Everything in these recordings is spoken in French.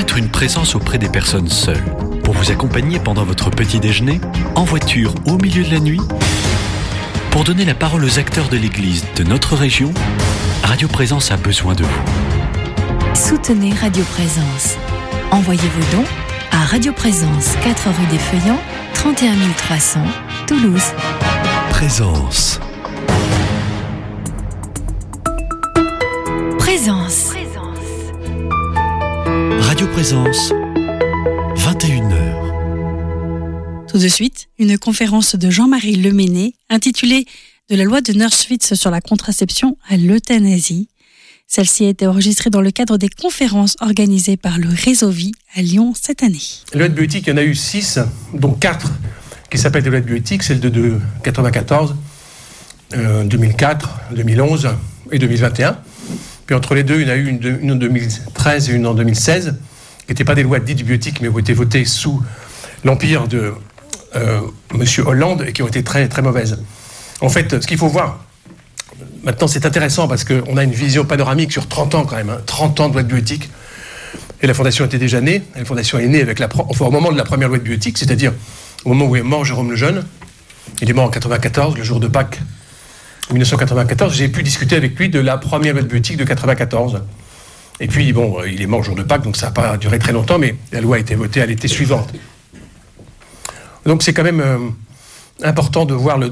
être une présence auprès des personnes seules, pour vous accompagner pendant votre petit déjeuner, en voiture ou au milieu de la nuit, pour donner la parole aux acteurs de l'Église de notre région. Radio Présence a besoin de vous. Soutenez Radio Présence. Envoyez vos dons à Radio Présence, 4 rue des Feuillants, 31 300, Toulouse. Présence. Présence. Radio Présence, 21h. Tout de suite, une conférence de Jean-Marie Leméné intitulée « De la loi de Nurse-Witz sur la contraception à l'euthanasie ». Celle-ci a été enregistrée dans le cadre des conférences organisées par le Réseau Vie à Lyon cette année. Les lois de bioéthique, il y en a eu 6, dont 4 qui s'appellent des lois de bioéthique, celle de 1994, 2004, 2011 et 2021. Puis entre les deux, il y en a eu une en 2013 et une en 2016, qui n'étaient pas des lois dites bioéthiques, mais qui ont été votées sous l'empire de M. Hollande et qui ont été très, très mauvaises. En fait, ce qu'il faut voir, maintenant c'est intéressant parce qu'on a une vision panoramique sur 30 ans quand même, 30 ans de loi de bioéthique. Et la Fondation était déjà née. La Fondation est née avec au moment de la première loi de bioéthique, c'est-à-dire au moment où est mort Jérôme Lejeune. Il est mort en 1994, le jour de Pâques, en 1994. J'ai pu discuter avec lui de la première loi de bioéthique de 1994. Et puis, bon, il est mort le jour de Pâques, donc ça n'a pas duré très longtemps, mais la loi a été votée à l'été suivante. Donc c'est quand même important de voir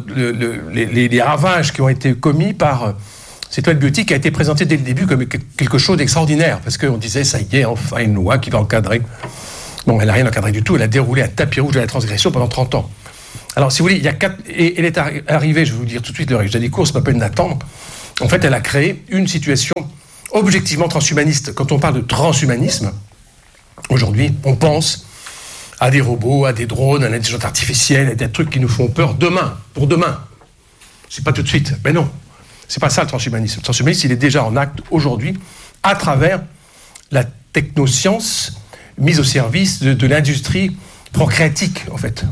les ravages qui ont été commis par cette loi de bioéthique qui a été présentée dès le début comme quelque chose d'extraordinaire, parce qu'on disait, ça y est, enfin une loi qui va encadrer. Bon, elle n'a rien encadré du tout, elle a déroulé un tapis rouge de la transgression pendant 30 ans. Alors, si vous voulez, il y a 4... Et elle est arrivée, je vais vous dire tout de suite, le résultat des courses, pas peine d'attendre. En fait, elle a créé une situation objectivement transhumaniste. Quand on parle de transhumanisme, aujourd'hui, on pense à des robots, à des drones, à l'intelligence artificielle, à des trucs qui nous font peur demain, pour demain. C'est pas tout de suite, mais non. C'est pas ça le transhumanisme. Le transhumanisme, il est déjà en acte aujourd'hui, à travers la technoscience mise au service de l'industrie procréatique, en fait.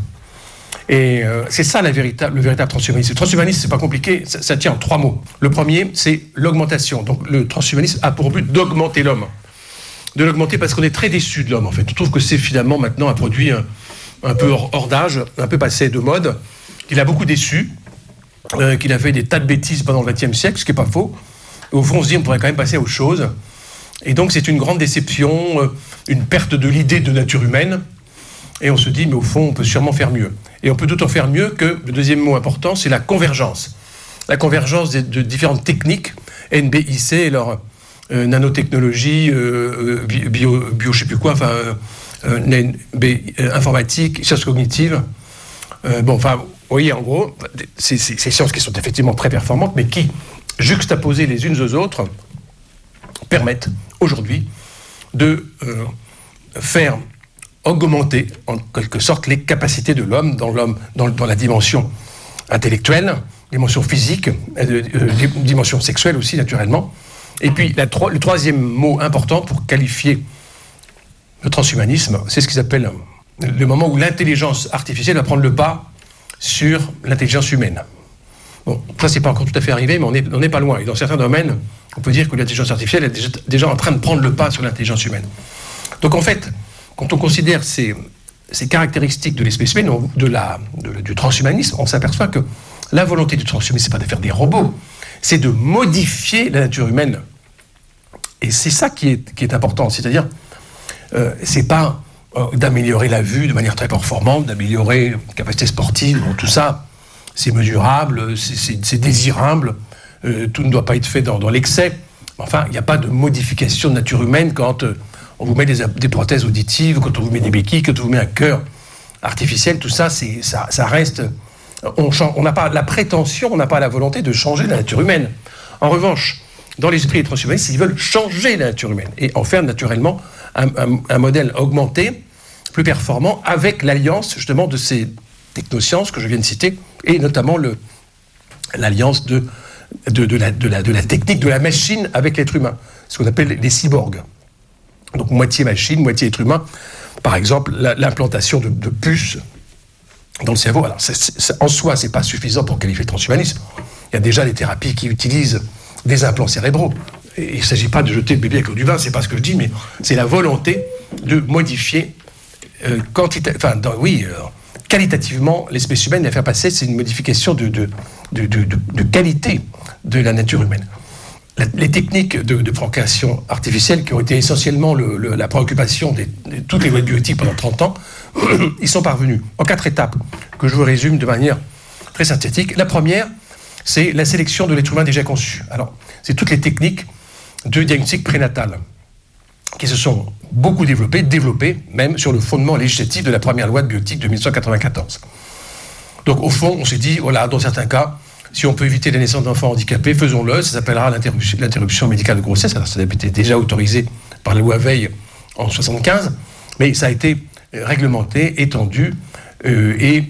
Et c'est ça le véritable transhumanisme. Le transhumanisme, c'est pas compliqué, ça tient en 3 mots. Le premier, c'est l'augmentation. Donc le transhumanisme a pour but d'augmenter l'homme. De l'augmenter parce qu'on est très déçu de l'homme, en fait. On trouve que c'est finalement maintenant un produit un peu hors d'âge, un peu passé de mode, qu'il a beaucoup déçu, qu'il a fait des tas de bêtises pendant le XXe siècle, ce qui n'est pas faux. Et au fond, on se dit on pourrait quand même passer à autre chose. Et donc c'est une grande déception, une perte de l'idée de nature humaine. Et on se dit, mais au fond, on peut sûrement faire mieux. Et on peut d'autant faire mieux que, le deuxième mot important, c'est la convergence. La convergence de différentes techniques, NBIC et leur nanotechnologie, bio, je sais plus quoi, enfin, informatique, sciences cognitives. Bon, enfin, vous voyez, en gros, ces sciences qui sont effectivement très performantes, mais qui, juxtaposées les unes aux autres, permettent aujourd'hui de faire augmenter en quelque sorte les capacités de l'homme dans la dimension intellectuelle, dimension physique, dimension sexuelle aussi naturellement. Et puis le troisième mot important pour qualifier le transhumanisme, c'est ce qu'ils appellent le moment où l'intelligence artificielle va prendre le pas sur l'intelligence humaine. Bon, ça c'est pas encore tout à fait arrivé, mais on n'est pas loin. Et dans certains domaines, on peut dire que l'intelligence artificielle est déjà en train de prendre le pas sur l'intelligence humaine. Donc en fait, quand on considère ces caractéristiques de l'espèce humaine, du transhumanisme, on s'aperçoit que la volonté du transhumanisme, c'est pas de faire des robots, c'est de modifier la nature humaine. Et c'est ça qui est important, c'est-à-dire, c'est pas d'améliorer la vue de manière très performante, d'améliorer la capacité sportive, bon, tout ça, c'est mesurable, c'est désirable, tout ne doit pas être fait dans l'excès. Enfin, il n'y a pas de modification de nature humaine quand on vous met des prothèses auditives, quand on vous met des béquilles, quand on vous met un cœur artificiel, tout ça, ça reste... On n'a pas la prétention, on n'a pas la volonté de changer la nature humaine. En revanche, dans l'esprit des transhumanistes, ils veulent changer la nature humaine et en faire naturellement un modèle augmenté, plus performant, avec l'alliance justement de ces technosciences que je viens de citer, et notamment l'alliance de la technique de la machine avec l'être humain, ce qu'on appelle les cyborgs. Donc moitié machine, moitié être humain. Par exemple, l'implantation de puces dans le cerveau. Alors, en soi, c'est pas suffisant pour qualifier le transhumanisme. Il y a déjà des thérapies qui utilisent des implants cérébraux. il ne s'agit pas de jeter le bébé avec l'eau du bain, c'est pas ce que je dis, mais c'est la volonté de modifier qualitativement l'espèce humaine, la faire passer, c'est une modification de qualité de la nature humaine. Les techniques de procréation artificielle qui ont été essentiellement la préoccupation de toutes les lois de bioéthique pendant 30 ans, ils sont parvenus en 4 étapes que je vous résume de manière très synthétique. La première, c'est la sélection de l'être humain déjà conçu. Alors, c'est toutes les techniques de diagnostic prénatal qui se sont beaucoup développées même sur le fondement législatif de la première loi de bioéthique de 1994. Donc, au fond, on s'est dit, voilà, dans certains cas, si on peut éviter la naissance d'enfants handicapés, faisons-le. Ça s'appellera l'interruption médicale de grossesse. Alors, ça a été déjà autorisé par la loi Veil en 1975, mais ça a été réglementé, étendu et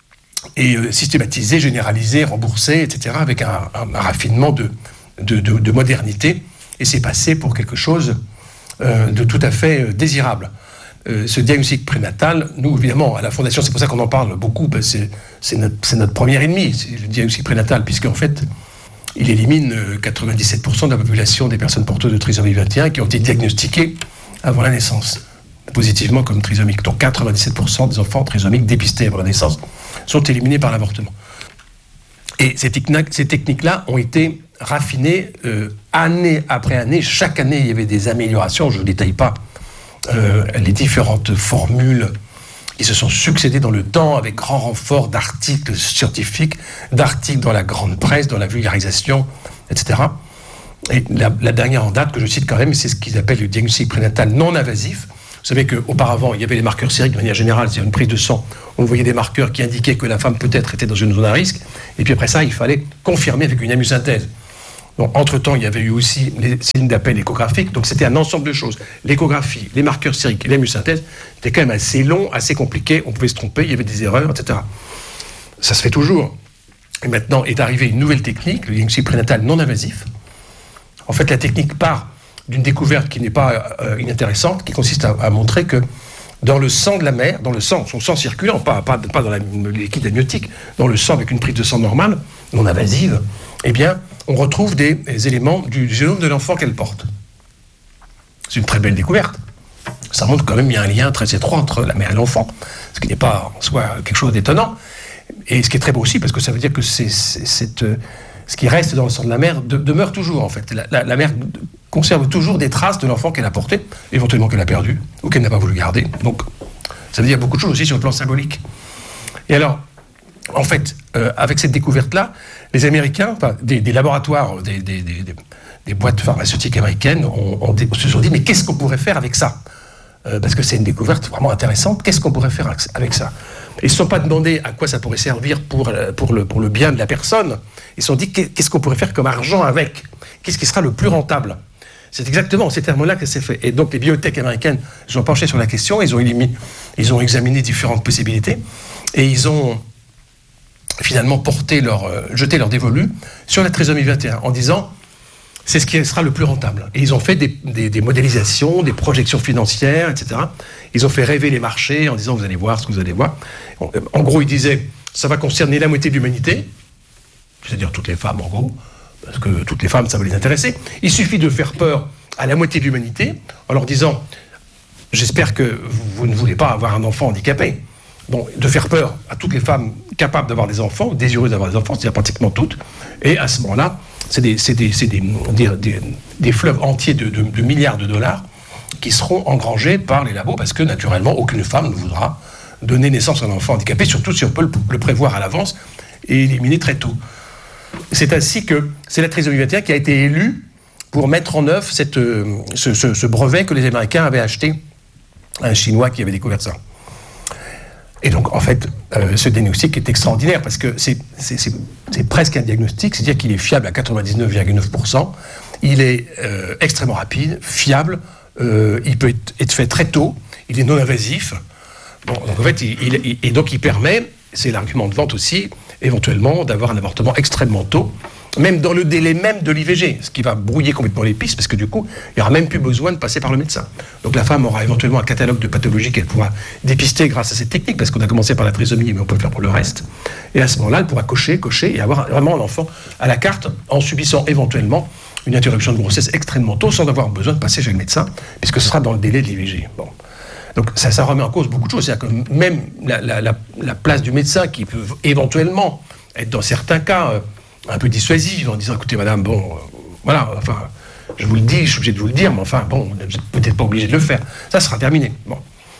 systématisé, généralisé, remboursé, etc., avec un raffinement de modernité. Et c'est passé pour quelque chose de tout à fait désirable. Ce diagnostic prénatal, nous, évidemment, à la Fondation, c'est pour ça qu'on en parle beaucoup, parce que c'est notre premier ennemi, c'est le diagnostic prénatal, puisqu'en fait, il élimine 97% de la population des personnes porteuses de trisomie 21 qui ont été diagnostiquées avant la naissance, positivement comme trisomiques. Donc 97% des enfants trisomiques dépistés avant la naissance sont éliminés par l'avortement. Et ces techniques-là ont été raffinées année après année. Chaque année, il y avait des améliorations, je ne détaille pas les différentes formules qui se sont succédées dans le temps avec grand renfort d'articles scientifiques, d'articles dans la grande presse, dans la vulgarisation, etc. Et la dernière en date que je cite quand même, c'est ce qu'ils appellent le diagnostic prénatal non invasif. Vous savez qu'auparavant, il y avait les marqueurs sériques de manière générale, c'est une prise de sang, on voyait des marqueurs qui indiquaient que la femme peut-être était dans une zone à risque, et puis après ça, il fallait confirmer avec une amyosynthèse. Donc, entre-temps, il y avait eu aussi les signes d'appel échographiques, donc c'était un ensemble de choses. L'échographie, les marqueurs sériques et l'amyosynthèse, c'était quand même assez long, assez compliqué, on pouvait se tromper, il y avait des erreurs, etc. Ça se fait toujours. Et maintenant est arrivée une nouvelle technique, le diagnostic prénatal non invasif. En fait, la technique part d'une découverte qui n'est pas inintéressante, qui consiste à montrer que dans le sang de la mère, dans le sang, son sang circulant, pas dans le liquide amniotique, dans le sang avec une prise de sang normale, non invasive, eh bien, on retrouve des éléments du génome de l'enfant qu'elle porte. C'est une très belle découverte. Ça montre quand même qu'il y a un lien très étroit entre la mère et l'enfant, ce qui n'est pas en soi quelque chose d'étonnant. Et ce qui est très beau aussi, parce que ça veut dire que ce qui reste dans le sang de la mère demeure toujours, en fait. La mère conserve toujours des traces de l'enfant qu'elle a porté, éventuellement qu'elle a perdu, ou qu'elle n'a pas voulu garder. Donc, ça veut dire beaucoup de choses aussi sur le plan symbolique. Et alors, en fait, avec cette découverte-là, les Américains, des laboratoires, des boîtes pharmaceutiques américaines se sont dit, mais qu'est-ce qu'on pourrait faire avec ça ? Parce que c'est une découverte vraiment intéressante, qu'est-ce qu'on pourrait faire avec ça ? Ils ne se sont pas demandé à quoi ça pourrait servir pour le bien de la personne. Ils se sont dit, qu'est-ce qu'on pourrait faire comme argent avec ? Qu'est-ce qui sera le plus rentable ? C'est exactement ces termes-là que c'est fait. Et donc les biotech américaines se sont penchées sur la question, ils ont examiné différentes possibilités, et ils ont finalement jeté leur dévolu sur la trisomie 21 en disant c'est ce qui sera le plus rentable. Et ils ont fait des modélisations, des projections financières, etc. Ils ont fait rêver les marchés en disant vous allez voir ce que vous allez voir. En gros, ils disaient ça va concerner la moitié de l'humanité, c'est-à-dire toutes les femmes en gros, parce que toutes les femmes ça va les intéresser. Il suffit de faire peur à la moitié de l'humanité en leur disant j'espère que vous ne voulez pas avoir un enfant handicapé. Bon, de faire peur à toutes les femmes capables d'avoir des enfants, désireuses d'avoir des enfants, c'est-à-dire pratiquement toutes, et à ce moment-là, c'est des fleuves entiers de milliards de dollars qui seront engrangés par les labos, parce que naturellement, aucune femme ne voudra donner naissance à un enfant handicapé, surtout si on peut le prévoir à l'avance et éliminer très tôt. C'est ainsi que c'est la trisomie 21 qui a été élue pour mettre en œuvre ce brevet que les Américains avaient acheté à un Chinois qui avait découvert ça. Et donc, en fait, ce diagnostic est extraordinaire parce que c'est presque un diagnostic, c'est-à-dire qu'il est fiable à 99,9%. Il est extrêmement rapide, fiable, il peut être fait très tôt, il est non invasif. Bon, donc en fait, il permet, c'est l'argument de vente aussi, éventuellement d'avoir un avortement extrêmement tôt, même dans le délai même de l'IVG, ce qui va brouiller complètement les pistes, parce que du coup, il n'y aura même plus besoin de passer par le médecin. Donc la femme aura éventuellement un catalogue de pathologies qu'elle pourra dépister grâce à cette technique, parce qu'on a commencé par la trisomie, mais on peut le faire pour le reste. Et à ce moment-là, elle pourra cocher, et avoir vraiment un enfant à la carte, en subissant éventuellement une interruption de grossesse extrêmement tôt sans avoir besoin de passer chez le médecin, puisque ce sera dans le délai de l'IVG. Bon. Donc ça remet en cause beaucoup de choses. C'est-à-dire que même la place du médecin, qui peut éventuellement être dans certains cas un peu dissuasive, en disant écoutez madame, voilà, enfin, je vous le dis, je suis obligé de vous le dire, mais enfin, bon, vous n'êtes peut-être pas obligé de le faire. Ça sera terminé. Bon.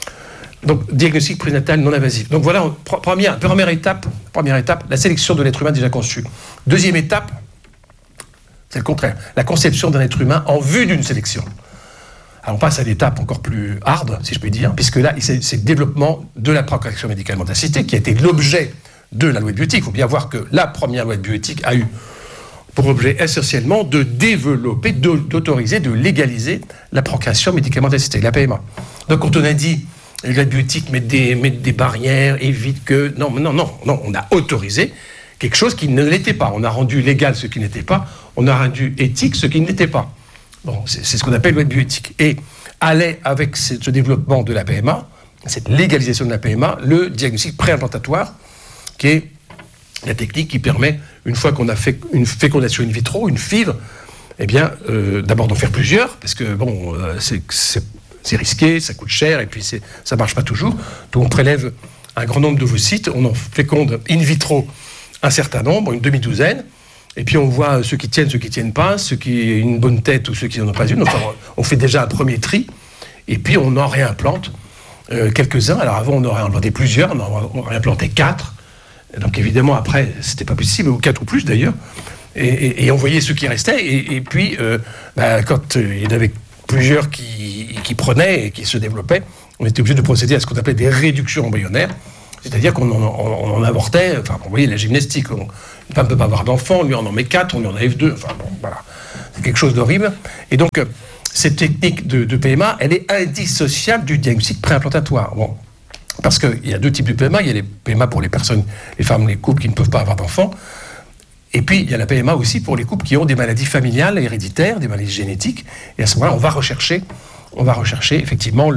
Donc, diagnostic prénatal non invasif. Donc voilà, première étape, la sélection de l'être humain déjà conçu. Deuxième étape, c'est le contraire, la conception d'un être humain en vue d'une sélection. Alors on passe à l'étape encore plus hard, si je puis dire, puisque là, c'est le développement de la procréation médicalement assistée qui a été l'objet de la loi de bioéthique. Il faut bien voir que la première loi de bioéthique a eu pour objet essentiellement de développer, d'autoriser, de légaliser la procréation médicalement assistée, la PMA. Donc quand on a dit la loi de bioéthique met des barrières, évite que... Non, on a autorisé quelque chose qui ne l'était pas. On a rendu légal ce qui n'était pas, on a rendu éthique ce qui ne l'était pas. Bon, c'est ce qu'on appelle loi de bioéthique. Et allait avec ce développement de la PMA, cette légalisation de la PMA, le diagnostic préimplantatoire, qui est la technique qui permet, une fois qu'on a fait une fécondation in vitro, une FIV, eh bien, d'abord d'en faire plusieurs, parce que, bon, c'est risqué, ça coûte cher, et puis ça ne marche pas toujours. Donc on prélève un grand nombre d'ovocytes, on en féconde in vitro un certain nombre, une demi-douzaine, et puis on voit ceux qui tiennent pas, ceux qui ont une bonne tête ou ceux qui n'en ont pas une. Enfin, on fait déjà un premier tri, et puis on en réimplante quelques-uns. Alors avant, on en réimplantait plusieurs, on en réimplantait 4. Donc évidemment, après, c'était pas possible, ou 4 ou plus d'ailleurs. Et on voyait ceux qui restaient, et puis quand il y en avait plusieurs qui prenaient et qui se développaient, on était obligé de procéder à ce qu'on appelait des réductions embryonnaires, c'est-à-dire qu'on en avortait, enfin, vous voyez la gymnastique, une femme ne peut pas avoir d'enfant, lui on en met 4, on lui en enlève 2, enfin bon, voilà, c'est quelque chose d'horrible. Et donc, cette technique de PMA, elle est indissociable du diagnostic préimplantatoire. Bon, parce qu'il y a 2 types de PMA, il y a les PMA pour les personnes, les femmes, les couples qui ne peuvent pas avoir d'enfants, et puis il y a la PMA aussi pour les couples qui ont des maladies familiales, héréditaires, des maladies génétiques, et à ce moment-là, on va rechercher effectivement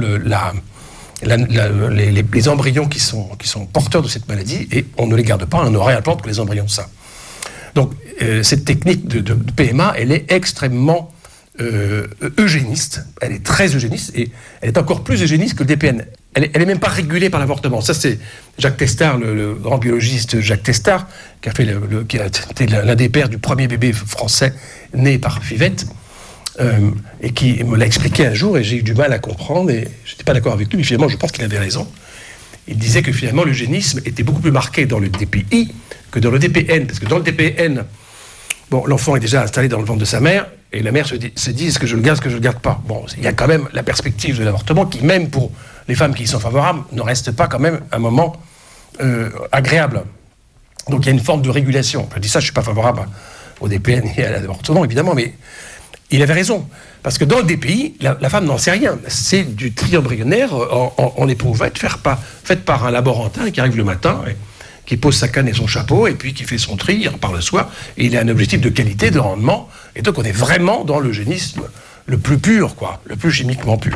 les embryons qui sont porteurs de cette maladie, et on ne les garde pas, on ne réimplante que les embryons de ça. Donc, cette technique de PMA, elle est extrêmement eugéniste, elle est très eugéniste, et elle est encore plus eugéniste que le DPN. Elle n'est même pas régulée par l'avortement. Ça, c'est Jacques Testard, le grand biologiste Jacques Testard, qui a été l'un des pères du premier bébé français né par Fivette, et qui me l'a expliqué un jour, et j'ai eu du mal à comprendre, et je n'étais pas d'accord avec lui, mais finalement, je pense qu'il avait raison. Il disait que finalement, l'eugénisme était beaucoup plus marqué dans le DPI que dans le DPN, parce que dans le DPN, bon, l'enfant est déjà installé dans le ventre de sa mère, et la mère se dit est-ce que je le garde, est-ce que je le garde pas. Bon, il y a quand même la perspective de l'avortement qui, même pour les femmes qui y sont favorables, ne reste pas quand même un moment agréable. Donc il y a une forme de régulation. Je dis ça, je ne suis pas favorable au DPN et à l'avortement, évidemment, mais il avait raison. Parce que dans le DPI, la femme n'en sait rien. C'est du tri embryonnaire en éprouvette, faite par un laborantin qui arrive le matin, et qui pose sa canne et son chapeau, et puis qui fait son tri, il repart le soir, et il a un objectif de qualité, de rendement, et donc on est vraiment dans l'eugénisme le plus pur, quoi, le plus chimiquement pur.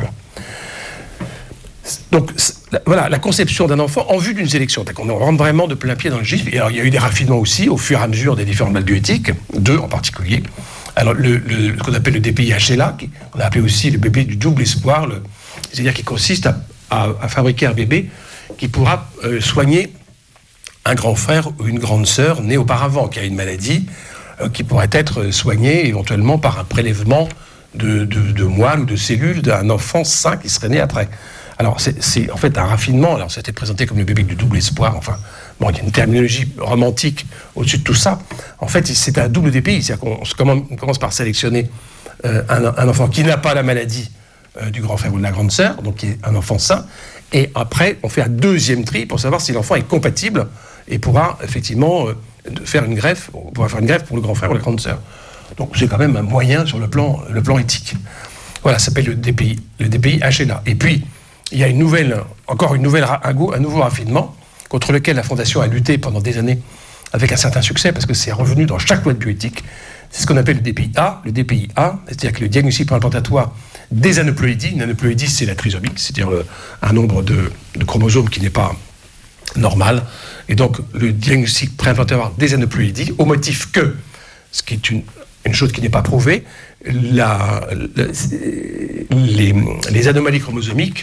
Donc voilà, la conception d'un enfant en vue d'une sélection. On rentre vraiment de plein pied dans le gif. Et alors, il y a eu des raffinements aussi au fur et à mesure des différentes lois bioéthiques, 2 en particulier. Alors ce qu'on appelle le DPI HLA, on a appelé aussi le bébé du double espoir, c'est-à-dire qui consiste à fabriquer un bébé qui pourra soigner un grand frère ou une grande sœur née auparavant, qui a une maladie, qui pourrait être soignée éventuellement par un prélèvement de moelle ou de cellules d'un enfant sain qui serait né après. Alors, c'est en fait un raffinement. Alors, c'était présenté comme le bébé du double espoir. Enfin, bon, il y a une terminologie romantique au-dessus de tout ça. En fait, c'est un double DPI. C'est-à-dire qu'on commence par sélectionner un enfant qui n'a pas la maladie du grand frère ou de la grande sœur, donc qui est un enfant sain. Et après, on fait un deuxième tri pour savoir si l'enfant est compatible et pourra effectivement faire une greffe. On pourra faire une greffe pour le grand frère ou la grande sœur. Donc, c'est quand même un moyen sur le plan éthique. Voilà, ça s'appelle le DPI HLA. Et puis, il y a un nouveau raffinement contre lequel la Fondation a lutté pendant des années avec un certain succès, parce que c'est revenu dans chaque loi de bioéthique. C'est ce qu'on appelle le DPI A. Le DPI A, c'est-à-dire que le diagnostic préimplantatoire des aneuploïdies. Une aneuploïdie, c'est la trisomie, c'est-à-dire un nombre de chromosomes qui n'est pas normal. Et donc, le diagnostic préimplantatoire des aneuploïdies, au motif que, ce qui est une chose qui n'est pas prouvée, les anomalies chromosomiques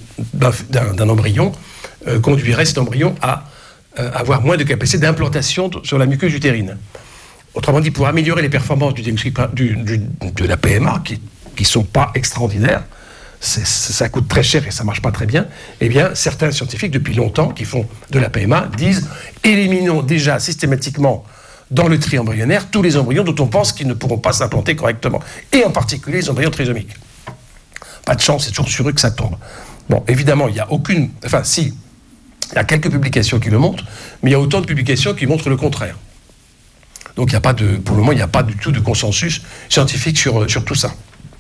d'un embryon conduiraient cet embryon à avoir moins de capacité d'implantation sur la muqueuse utérine. Autrement dit, pour améliorer les performances du diagnostic de la PMA, qui ne sont pas extraordinaires, ça coûte très cher et ça ne marche pas très bien, eh bien, certains scientifiques, depuis longtemps, qui font de la PMA, disent « éliminons déjà systématiquement dans le tri embryonnaire tous les embryons dont on pense qu'ils ne pourront pas s'implanter correctement, et en particulier les embryons trisomiques. » Pas de chance, c'est toujours sur eux que ça tombe. Bon, évidemment, il n'y a aucune... Enfin, si, il y a quelques publications qui le montrent, mais il y a autant de publications qui montrent le contraire. Donc, il n'y a pas pour le moment, il n'y a pas du tout de consensus scientifique sur tout ça.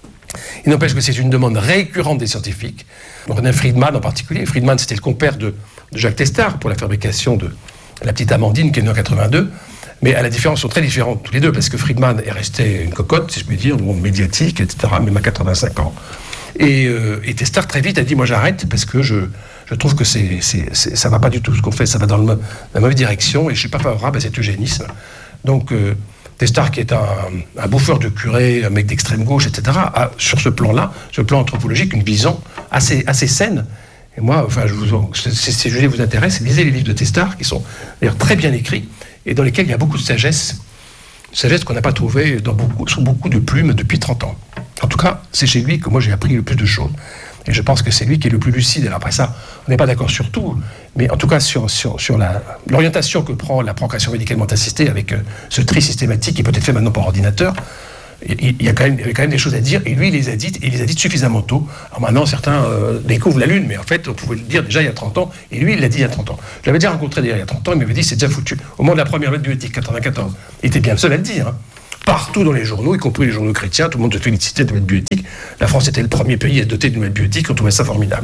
Il n'empêche que c'est une demande récurrente des scientifiques. René Friedman en particulier. Friedman, c'était le compère de Jacques Testard pour la fabrication de la petite Amandine qui est née en 82. Mais à la différence, sont très différentes tous les deux, parce que Friedman est resté une cocotte, si je puis dire, dans le monde médiatique, etc., même à 85 ans. Et Testard, très vite, a dit « Moi, j'arrête, parce que je trouve que ça ne va pas du tout ce qu'on fait, ça va dans la mauvaise direction, et je ne suis pas favorable à cet eugénisme. » Donc, Testard, qui est un bouffeur de curé, un mec d'extrême gauche, etc., a, sur ce plan-là, sur le plan anthropologique, une vision assez saine. Et moi, enfin, si ce sujet vous intéresse, lisez les livres de Testard, qui sont d'ailleurs très bien écrits, et dans lesquels il y a beaucoup de sagesse qu'on n'a pas trouvée sous beaucoup de plumes depuis 30 ans. En tout cas, c'est chez lui que moi j'ai appris le plus de choses. Et je pense que c'est lui qui est le plus lucide. Alors après ça, on n'est pas d'accord sur tout, mais en tout cas sur l'orientation que prend la procréation médicalement assistée avec ce tri systématique qui peut être fait maintenant par ordinateur, il y a quand même des choses à dire, et lui il les a dites suffisamment tôt. Alors maintenant certains découvrent la Lune, mais en fait on pouvait le dire déjà il y a 30 ans, et lui il l'a dit il y a 30 ans. Je l'avais déjà rencontré d'ailleurs il y a 30 ans, il m'avait dit c'est déjà foutu. Au moment de la première loi de bioéthique, 94, il était bien le seul à le dire. Hein. Partout dans les journaux, y compris les journaux chrétiens, tout le monde se félicitait de la bioéthique. La France était le premier pays à doter d'une loi de bioéthique, on trouvait ça formidable.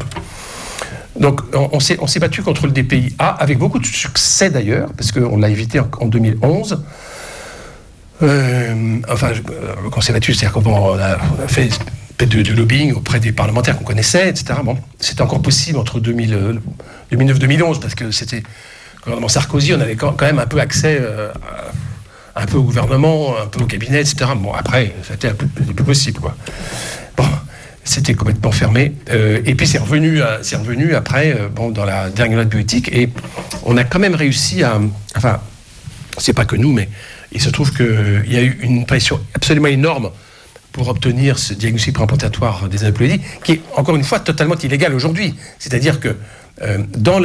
Donc on s'est battu contre le DPI-A, avec beaucoup de succès d'ailleurs, parce qu'on l'a évité en 2011. Le conservatisme, c'est-à-dire qu'on a fait de lobbying auprès des parlementaires qu'on connaissait, etc. Bon, c'était encore possible entre 2009-2011, parce que c'était le gouvernement Sarkozy, on avait quand même un peu accès un peu au gouvernement, un peu au cabinet, etc. Bon, après, c'était plus possible, quoi. Bon, c'était complètement fermé. Et puis c'est revenu après, dans la dernière loi de bioéthique, et on a quand même réussi à... Enfin, c'est pas que nous, mais il se trouve qu'il y a eu une pression absolument énorme pour obtenir ce diagnostic préimplantatoire des aneuploïdies, qui est, encore une fois, totalement illégal aujourd'hui. C'est-à-dire que dans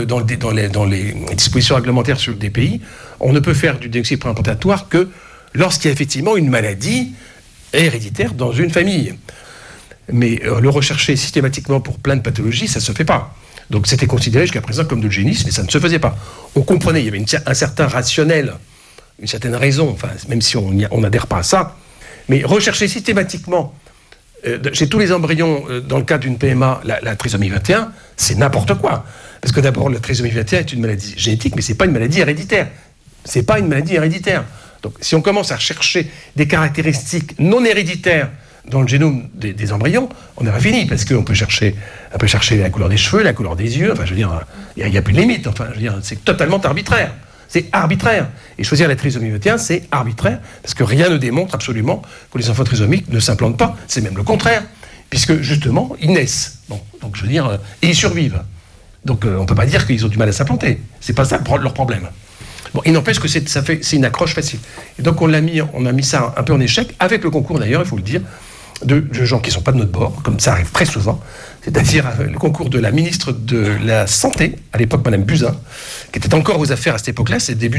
les dispositions réglementaires sur des pays, on ne peut faire du diagnostic préimplantatoire que lorsqu'il y a effectivement une maladie héréditaire dans une famille. Mais le rechercher systématiquement pour plein de pathologies, ça ne se fait pas. Donc c'était considéré jusqu'à présent comme de l'eugénisme, mais ça ne se faisait pas. On comprenait, il y avait un certain rationnel, une certaine raison, enfin, même si on n'adhère pas à ça, mais rechercher systématiquement chez tous les embryons, dans le cas d'une PMA, la trisomie 21, c'est n'importe quoi. Parce que d'abord, la trisomie 21 est une maladie génétique, mais ce n'est pas une maladie héréditaire. C'est pas une maladie héréditaire. Donc si on commence à chercher des caractéristiques non héréditaires dans le génome des embryons, on n'est pas fini, parce qu'on peut chercher la couleur des cheveux, la couleur des yeux, enfin je veux dire, il n'y a plus de limite, enfin je veux dire, c'est totalement arbitraire. C'est arbitraire. Et choisir la trisomie 21, c'est arbitraire, parce que rien ne démontre absolument que les enfants trisomiques ne s'implantent pas. C'est même le contraire, puisque justement, ils naissent. Bon, donc je veux dire, et ils survivent. Donc on ne peut pas dire qu'ils ont du mal à s'implanter. C'est pas ça leur problème. Bon, il n'empêche que c'est une accroche facile. Et donc on a mis ça un peu en échec, avec le concours d'ailleurs, il faut le dire, de gens qui ne sont pas de notre bord, comme ça arrive très souvent, c'est-à-dire le concours de la ministre de la Santé, à l'époque Madame Buzyn, qui était encore aux affaires à cette époque-là, c'est début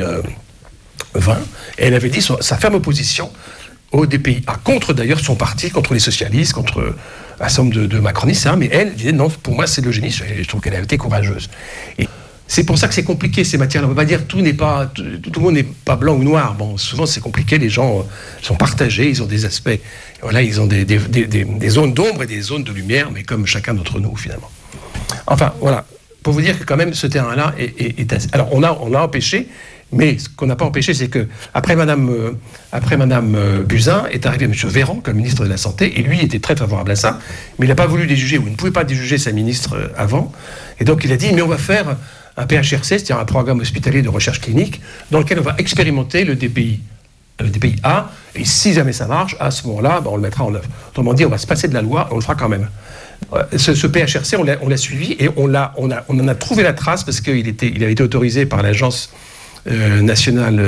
2020, et elle avait dit sa ferme opposition au DPI-A, contre d'ailleurs son parti, contre les socialistes, contre un certain nombre de macronistes, mais elle disait non, pour moi c'est de l'eugénisme, et je trouve qu'elle a été courageuse. Et c'est pour ça que c'est compliqué ces matières-là. On ne peut pas dire tout le monde n'est pas blanc ou noir. Bon, souvent c'est compliqué. Les gens sont partagés. Ils ont des aspects. Voilà, ils ont des zones d'ombre et des zones de lumière, mais comme chacun d'entre nous finalement. Enfin, voilà. Pour vous dire que quand même ce terrain-là est assez... Alors on a empêché, mais ce qu'on n'a pas empêché, c'est que après Madame Buzyn est arrivé M. Véran comme ministre de la Santé, et lui était très favorable à ça, mais il n'a pas voulu déjuger, ou il ne pouvait pas déjuger sa ministre avant, et donc il a dit mais on va faire un PHRC, c'est-à-dire un programme hospitalier de recherche clinique, dans lequel on va expérimenter le DPI des pays A, et si jamais ça marche, à ce moment-là, on le mettra en œuvre. Autrement dit, on va se passer de la loi, on le fera quand même. Ce PHRC, on l'a suivi et on en a trouvé la trace parce qu'il avait été autorisé par l'agence nationale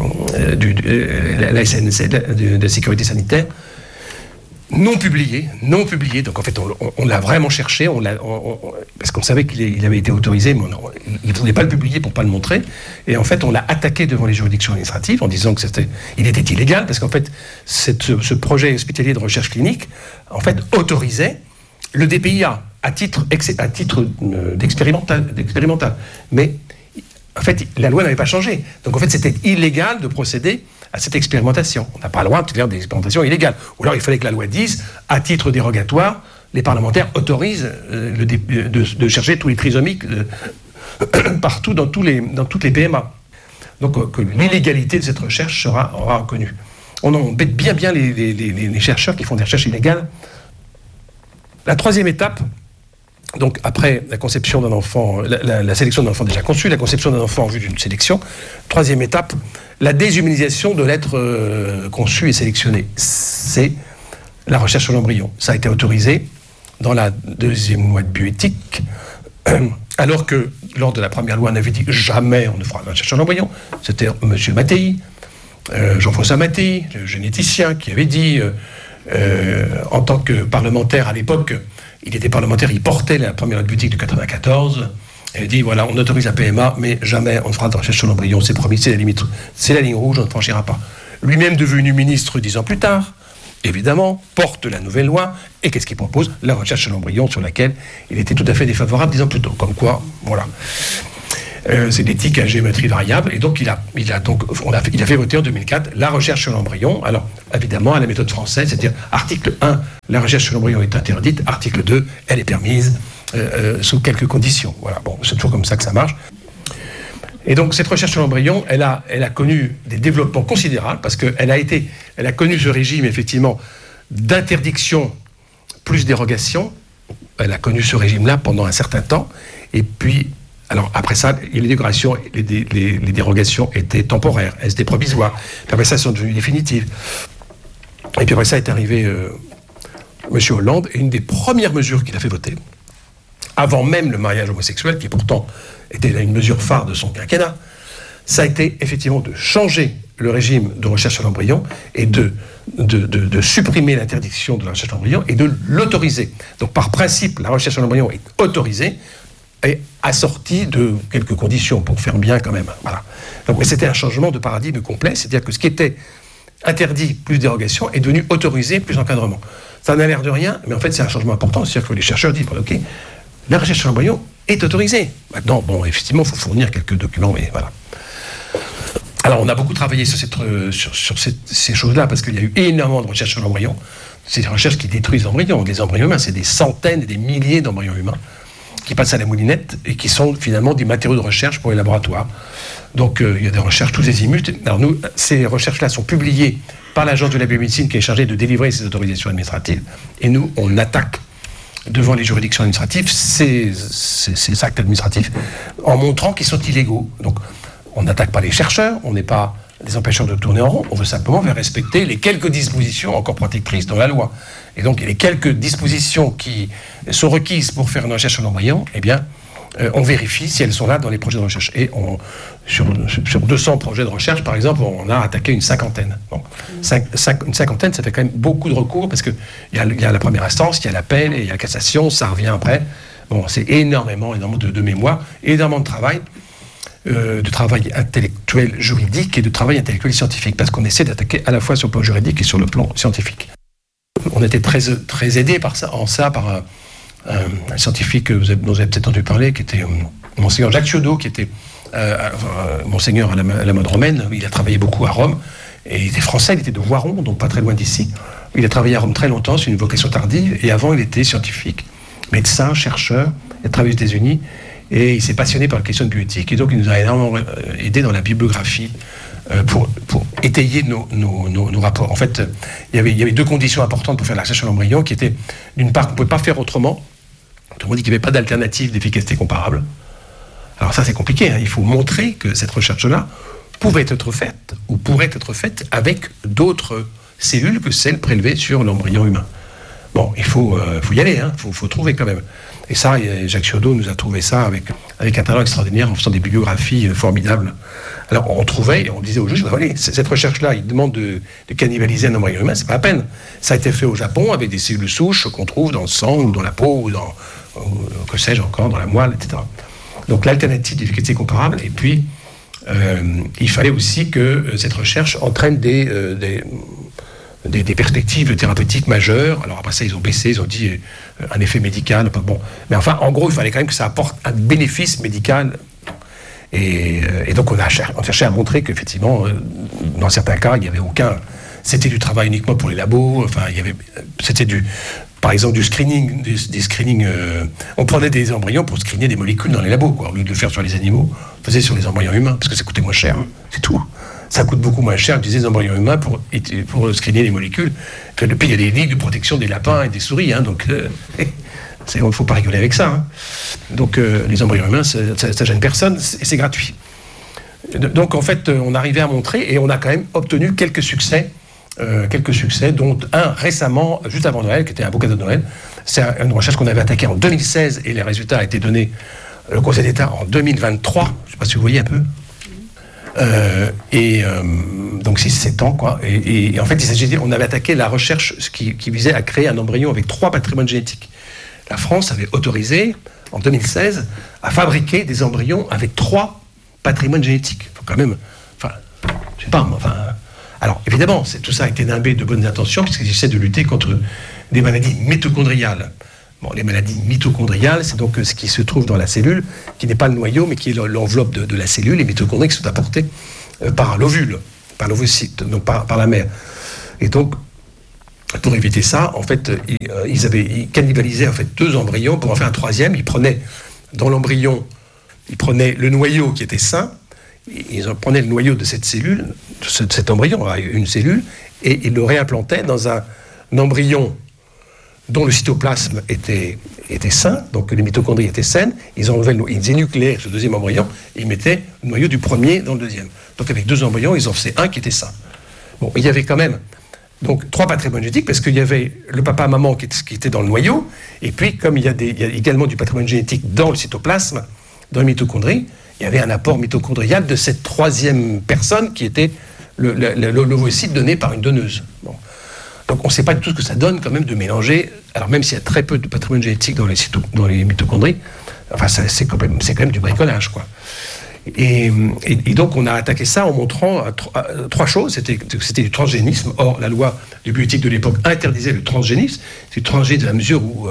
la SNC, de la sécurité sanitaire, non publié. Donc en fait, on l'a vraiment cherché, parce qu'on savait qu'il avait été autorisé, mais il ne voulait pas le publier pour ne pas le montrer. Et en fait, on l'a attaqué devant les juridictions administratives en disant que il était illégal, parce qu'en fait, ce projet hospitalier de recherche clinique, en fait, autorisait le DPIA à titre d'expérimental. Mais en fait, la loi n'avait pas changé. Donc en fait, c'était illégal de procéder à cette expérimentation. On n'a pas le droit de faire des expérimentations illégales. Ou alors il fallait que la loi dise, à titre dérogatoire, les parlementaires autorisent de chercher tous les trisomiques partout dans toutes les PMA. Donc que l'illégalité de cette recherche sera reconnue. On embête bien les chercheurs qui font des recherches illégales. La troisième étape, donc après la conception d'un enfant, la sélection d'un enfant déjà conçu, la conception d'un enfant en vue d'une sélection, troisième étape, la déshumanisation de l'être conçu et sélectionné. C'est la recherche sur l'embryon. Ça a été autorisé dans la deuxième loi de bioéthique, alors que lors de la première loi, on avait dit jamais on ne fera la recherche sur l'embryon. C'était M. Mattei, Jean-François Mattei, le généticien, qui avait dit, en tant que parlementaire à l'époque, il était parlementaire, il portait la première loi de bioéthique de 1994, et il dit, voilà, on autorise la PMA, mais jamais on ne fera de recherche sur l'embryon, c'est promis, c'est la limite, c'est la ligne rouge, on ne franchira pas. Lui-même devenu ministre 10 ans plus tard, évidemment, porte la nouvelle loi, et qu'est-ce qu'il propose? La recherche sur l'embryon, sur laquelle il était tout à fait défavorable 10 ans plus tôt. Comme quoi, voilà. C'est l'éthique à géométrie variable, et donc il a fait voter en 2004 la recherche sur l'embryon. Alors, évidemment, à la méthode française, c'est-à-dire article 1, la recherche sur l'embryon est interdite, article 2, elle est permise sous quelques conditions. Voilà, bon, c'est toujours comme ça que ça marche. Et donc, cette recherche sur l'embryon, elle a connu des développements considérables, parce qu'elle a connu ce régime, effectivement, d'interdiction plus dérogation. Elle a connu ce régime-là pendant un certain temps, et puis, alors après ça, les dérogations étaient temporaires, elles étaient provisoires. Puis après ça, elles sont devenues définitives. Et puis après ça est arrivé M. Hollande, et une des premières mesures qu'il a fait voter, avant même le mariage homosexuel, qui pourtant était une mesure phare de son quinquennat, ça a été effectivement de changer le régime de recherche sur l'embryon et de supprimer l'interdiction de la recherche sur l'embryon et de l'autoriser. Donc par principe, la recherche sur l'embryon est autorisée et assortie de quelques conditions pour faire bien quand même. Voilà. Donc c'était un changement de paradigme complet, c'est-à-dire que ce qui était interdit plus dérogation est devenu autorisé plus encadrement. Ça n'a l'air de rien, mais en fait c'est un changement important, c'est-à-dire que les chercheurs disent, ok, la recherche sur l'embryon est autorisée. Maintenant, bon, effectivement, il faut fournir quelques documents, mais voilà. Alors, on a beaucoup travaillé sur ces choses-là, parce qu'il y a eu énormément de recherches sur l'embryon. C'est des recherches qui détruisent l'embryon. Les embryons humains, c'est des centaines et des milliers d'embryons humains qui passent à la moulinette et qui sont finalement des matériaux de recherche pour les laboratoires. Donc, il y a des recherches tous azimuts. Alors, nous, ces recherches-là sont publiées par l'Agence de la biomédecine qui est chargée de délivrer ces autorisations administratives. Et nous, on attaque devant les juridictions administratives ces actes administratifs en montrant qu'ils sont illégaux. Donc, on n'attaque pas les chercheurs, on n'est pas des empêcheurs de tourner en rond, on veut simplement faire respecter les quelques dispositions encore protectrices dans la loi. Et donc, les quelques dispositions qui sont requises pour faire une recherche sur l'embryon, eh bien, on vérifie si elles sont là dans les projets de recherche. Et sur 200 projets de recherche, par exemple, on a attaqué une cinquantaine. Bon, une cinquantaine, ça fait quand même beaucoup de recours, parce qu'il y a la première instance, il y a l'appel, et il y a la cassation, ça revient après. Bon, c'est énormément de mémoire, énormément de travail intellectuel juridique et de travail intellectuel scientifique, parce qu'on essaie d'attaquer à la fois sur le plan juridique et sur le plan scientifique. On était très aidés par un scientifique dont vous avez peut-être entendu parler, qui était Monseigneur Jacques Ciodo, qui était Monseigneur à la mode romaine. Il a travaillé beaucoup à Rome, et il était français, il était de Voiron, donc pas très loin d'ici. Il a travaillé à Rome très longtemps, c'est une vocation tardive, et avant il était scientifique, médecin, chercheur, il a travaillé aux États-Unis, et il s'est passionné par la question de bioéthique, et donc il nous a énormément aidé dans la bibliographie pour étayer nos rapports. En fait, il y avait deux conditions importantes pour faire la recherche sur l'embryon, qui étaient, d'une part, qu'on ne pouvait pas faire autrement. On dit qu'il n'y avait pas d'alternative d'efficacité comparable. Alors ça, c'est compliqué, hein. Il faut montrer que cette recherche-là pourrait être faite avec d'autres cellules que celles prélevées sur l'embryon humain. Bon, il faut y aller, faut trouver quand même. Et ça, Jacques Ciodo nous a trouvé ça avec un talent extraordinaire en faisant des bibliographies formidables. Alors on trouvait, on disait aux juges, allez, cette recherche-là, il demande de cannibaliser un embryon humain, c'est pas la peine. Ça a été fait au Japon avec des cellules souches qu'on trouve dans le sang ou dans la peau ou que sais-je encore, dans la moelle, etc. Donc l'alternative d'efficacité comparable, et puis il fallait aussi que cette recherche entraîne des perspectives thérapeutiques majeures. Alors après ça, ils ont baissé, ils ont dit un effet médical. Bon. Mais enfin, en gros, il fallait quand même que ça apporte un bénéfice médical. Et donc on cherchait à montrer qu'effectivement, dans certains cas, il n'y avait aucun... C'était du travail uniquement pour les labos. Enfin, c'était par exemple du screening, des screenings... on prenait des embryons pour screener des molécules dans les labos, quoi. Au lieu de le faire sur les animaux, on faisait sur les embryons humains, parce que ça coûtait moins cher. C'est tout. Ça coûte beaucoup moins cher d'utiliser des embryons humains pour screener les molécules. Puis il y a des ligues de protection des lapins et des souris, donc il ne faut pas rigoler avec ça. Donc les embryons humains, ça gêne personne, et c'est gratuit. Donc en fait, on arrivait à montrer, et on a quand même obtenu quelques succès, dont un récemment, juste avant Noël, qui était un beau cadeau de Noël. C'est une recherche qu'on avait attaquée en 2016, et les résultats ont été donnés au Conseil d'État en 2023. Je ne sais pas si vous voyez un peu. Donc 6-7 ans, quoi. Et en fait, on avait attaqué la recherche qui visait à créer un embryon avec 3 patrimoines génétiques. La France avait autorisé, en 2016, à fabriquer des embryons avec 3 patrimoines génétiques. Il faut quand même... Enfin, je sais pas, moi, enfin... Alors, évidemment, tout ça a été nimbé de bonnes intentions, puisqu'il essaie de lutter contre des maladies mitochondriales. Bon, les maladies mitochondriales, c'est donc ce qui se trouve dans la cellule, qui n'est pas le noyau, mais qui est l'enveloppe de la cellule, les mitochondries qui sont apportées par l'ovule, par l'ovocyte, donc par la mère. Et donc, pour éviter ça, en fait, ils cannibalisaient en fait 2 embryons pour en faire un 3e. Ils prenaient, dans l'embryon, le noyau qui était sain, ils prenaient le noyau de cette cellule, de cet embryon, une cellule, et ils le réimplantaient dans un embryon dont le cytoplasme était sain, donc les mitochondries étaient saines. Ils énucléaient ce 2e embryon, et ils mettaient le noyau du premier dans le 2e. Donc avec 2 embryons, ils en faisaient un qui était sain. Bon, il y avait quand même donc 3 patrimoines génétiques, parce qu'il y avait le papa-maman qui était dans le noyau, et puis comme il y a également du patrimoine génétique dans le cytoplasme, dans les mitochondries, il y avait un apport mitochondrial de cette 3e personne qui était l'ovocyte donné par une donneuse. Bon. Donc on ne sait pas du tout ce que ça donne quand même de mélanger, alors même s'il y a très peu de patrimoine génétique dans les mitochondries, enfin c'est quand même du bricolage, quoi. Et donc on a attaqué ça en montrant 3 choses. C'était du transgénisme. Or la loi de bioéthique de l'époque interdisait le transgénisme. C'est du transgénisme dans la mesure où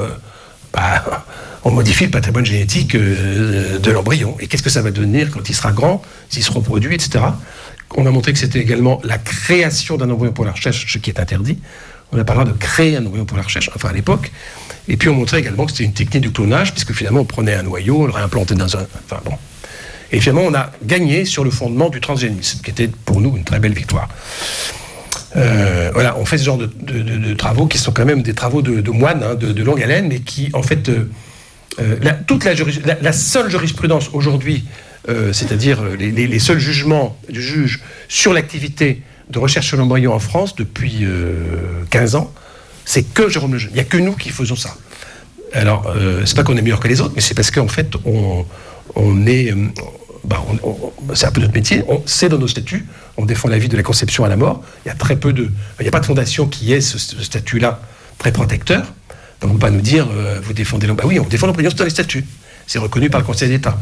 on modifie le patrimoine génétique de l'embryon. Et qu'est-ce que ça va devenir quand il sera grand, s'il se reproduit, etc. On a montré que c'était également la création d'un embryon pour la recherche, ce qui est interdit. On a parlé de créer un embryon pour la recherche, enfin à l'époque. Et puis on montrait également que c'était une technique du clonage, puisque finalement on prenait un noyau, on le réimplantait dans un... Enfin bon. Et finalement on a gagné sur le fondement du transgénisme, qui était pour nous une très belle victoire. Voilà, on fait ce genre de travaux qui sont quand même des travaux de moines, de longue haleine, mais qui en fait... la seule jurisprudence aujourd'hui, c'est-à-dire les seuls jugements du juge sur l'activité de recherche sur l'embryon en France depuis 15 ans, c'est que Jérôme Lejeune. Il n'y a que nous qui faisons ça. Alors, c'est pas qu'on est meilleur que les autres, mais c'est parce qu'en fait, on est... c'est un peu notre métier, c'est dans nos statuts, on défend la vie de la conception à la mort. Il y a très peu il n'y a pas de fondation qui ait ce statut-là très protecteur. Donc on ne peut pas nous dire, vous défendez l'embryon. Oui, on défend l'embryon dans les statuts. C'est reconnu par le Conseil d'État.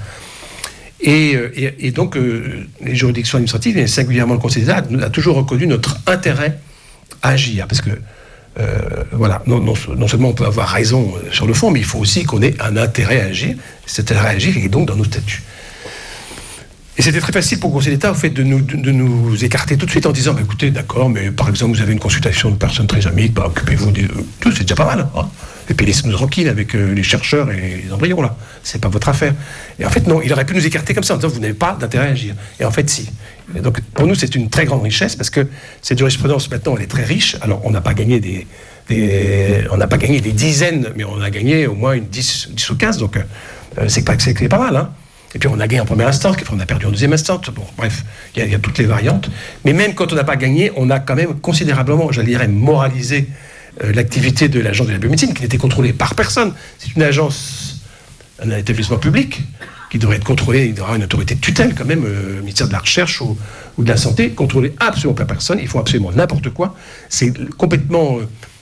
Et donc, les juridictions administratives, et singulièrement le Conseil d'État, a toujours reconnu notre intérêt à agir. Parce que, voilà, non seulement on peut avoir raison sur le fond, mais il faut aussi qu'on ait un intérêt à agir. Cet intérêt à agir est donc dans nos statuts. Et c'était très facile pour le Conseil d'État, au fait, de nous écarter tout de suite en disant, écoutez, d'accord, mais par exemple, vous avez une consultation de personnes très amiques, occupez-vous de tout, c'est déjà pas mal. Hein. Et puis laissez-nous tranquilles avec les chercheurs et les embryons, là. C'est pas votre affaire. Et en fait, non, il aurait pu nous écarter comme ça, en disant, vous n'avez pas d'intérêt à agir. Et en fait, si. Et donc, pour nous, c'est une très grande richesse, parce que cette jurisprudence, maintenant, elle est très riche. Alors, on n'a pas gagné on n'a pas gagné des dizaines, mais on a gagné au moins 10 ou 15, donc c'est pas mal, hein. Et puis on a gagné en première instance, puis on a perdu en deuxième instance. Bon, bref, il y a toutes les variantes. Mais même quand on n'a pas gagné, on a quand même considérablement, je dirais, moralisé l'activité de l'agence de la biomédecine, qui n'était contrôlée par personne. C'est une agence, un établissement public, qui devrait être contrôlé, il y aura une autorité de tutelle quand même, le ministère de la Recherche ou de la Santé, contrôlé absolument par personne, ils font absolument n'importe quoi. C'est complètement...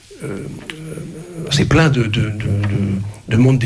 c'est plein de monde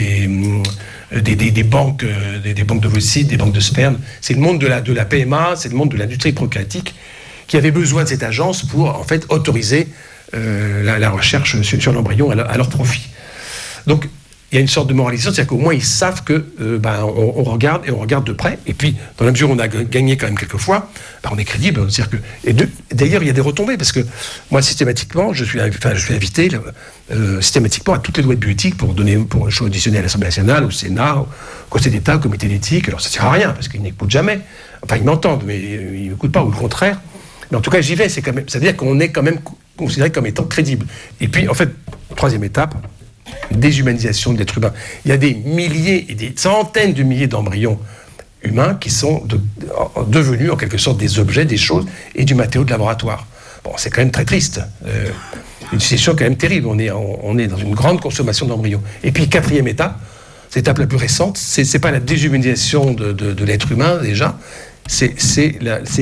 des banques, des banques d'ovocytes, des banques de sperme. C'est le monde de la PMA, c'est le monde de l'industrie procréatique qui avait besoin de cette agence pour en fait autoriser la recherche sur l'embryon à leur profit. Donc il y a une sorte de moralisation, c'est-à-dire qu'au moins ils savent que on regarde et on regarde de près. Et puis dans la mesure où on a gagné quand même quelques fois, on est crédible. C'est-à-dire que d'ailleurs il y a des retombées parce que moi systématiquement je suis invité systématiquement à toutes les lois de bioéthique pour je suis auditionné à l'Assemblée nationale, au Sénat, au Conseil d'État, au Comité d'éthique. Alors ça ne sert à rien parce qu'ils n'écoutent jamais. Enfin ils m'entendent mais ils n'écoutent pas ou le contraire. Mais en tout cas j'y vais. C'est quand même, ça veut dire qu'on est quand même considéré comme étant crédible. Et puis en fait troisième étape, déshumanisation de l'être humain. Il y a des milliers et des centaines de milliers d'embryons humains qui sont devenus en quelque sorte des objets, des choses et du matériau de laboratoire. Bon, c'est quand même très triste. Une situation quand même terrible. On est dans une grande consommation d'embryons. Et puis quatrième étape, c'est l'étape la plus récente, c'est pas la déshumanisation de l'être humain déjà, c'est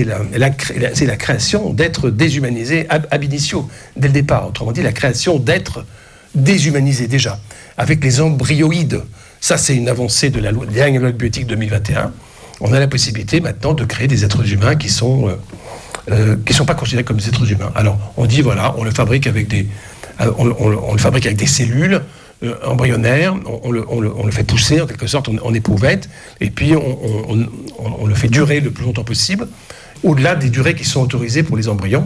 la création d'êtres déshumanisés ab initio, dès le départ. Autrement dit, la création d'êtres déshumanisés déjà, avec les embryoïdes. Ça, c'est une avancée de la dernière loi de bioéthique 2021. On a la possibilité maintenant de créer des êtres humains qui sont pas considérés comme des êtres humains. Alors, on dit voilà, on le fabrique avec des cellules embryonnaires, on le fait pousser en quelque sorte en éprouvette, et puis on le fait durer le plus longtemps possible, au-delà des durées qui sont autorisées pour les embryons.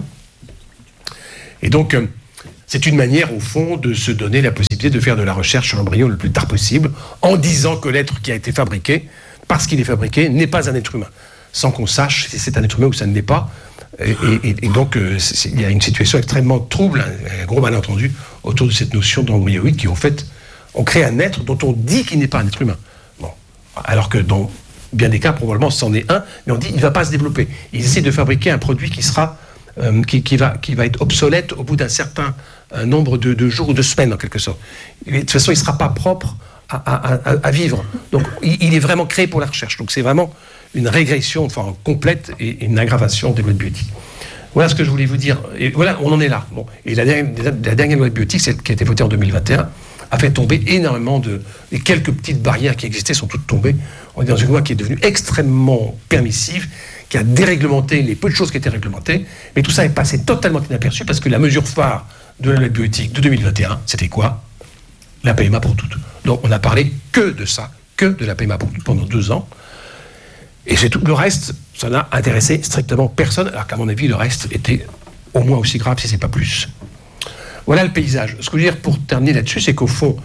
Et donc, c'est une manière, au fond, de se donner la possibilité de faire de la recherche sur l'embryon le plus tard possible, en disant que l'être qui a été fabriqué, parce qu'il est fabriqué, n'est pas un être humain, sans qu'on sache si c'est un être humain ou ça ne l'est pas. Et donc, il y a une situation extrêmement trouble, un gros malentendu autour de cette notion d'embryoïde qui, en fait, on crée un être dont on dit qu'il n'est pas un être humain. Bon. Alors que dans bien des cas, probablement, c'en est un, mais on dit qu'il ne va pas se développer. Ils essaient de fabriquer un produit qui sera... qui va être obsolète au bout d'un certain nombre de jours ou de semaines, en quelque sorte. Et de toute façon, il ne sera pas propre à vivre. Donc, il est vraiment créé pour la recherche. Donc, c'est vraiment une régression complète et une aggravation des lois de bioéthique. Voilà ce que je voulais vous dire. Et voilà, on en est là. Bon. Et la dernière loi de bioéthique, celle qui a été votée en 2021, a fait tomber énormément et quelques petites barrières qui existaient sont toutes tombées. On est dans une loi qui est devenue extrêmement permissive, qui a déréglementé les peu de choses qui étaient réglementées, mais tout ça est passé totalement inaperçu parce que la mesure phare de la loi de bioéthique de 2021, c'était quoi ? La PMA pour toutes. Donc on n'a parlé que de ça, que de la PMA pour toutes pendant 2 ans, et c'est tout. Le reste, ça n'a intéressé strictement personne, alors qu'à mon avis, le reste était au moins aussi grave, si ce n'est pas plus. Voilà le paysage. Ce que je veux dire pour terminer là-dessus, c'est qu'au fond,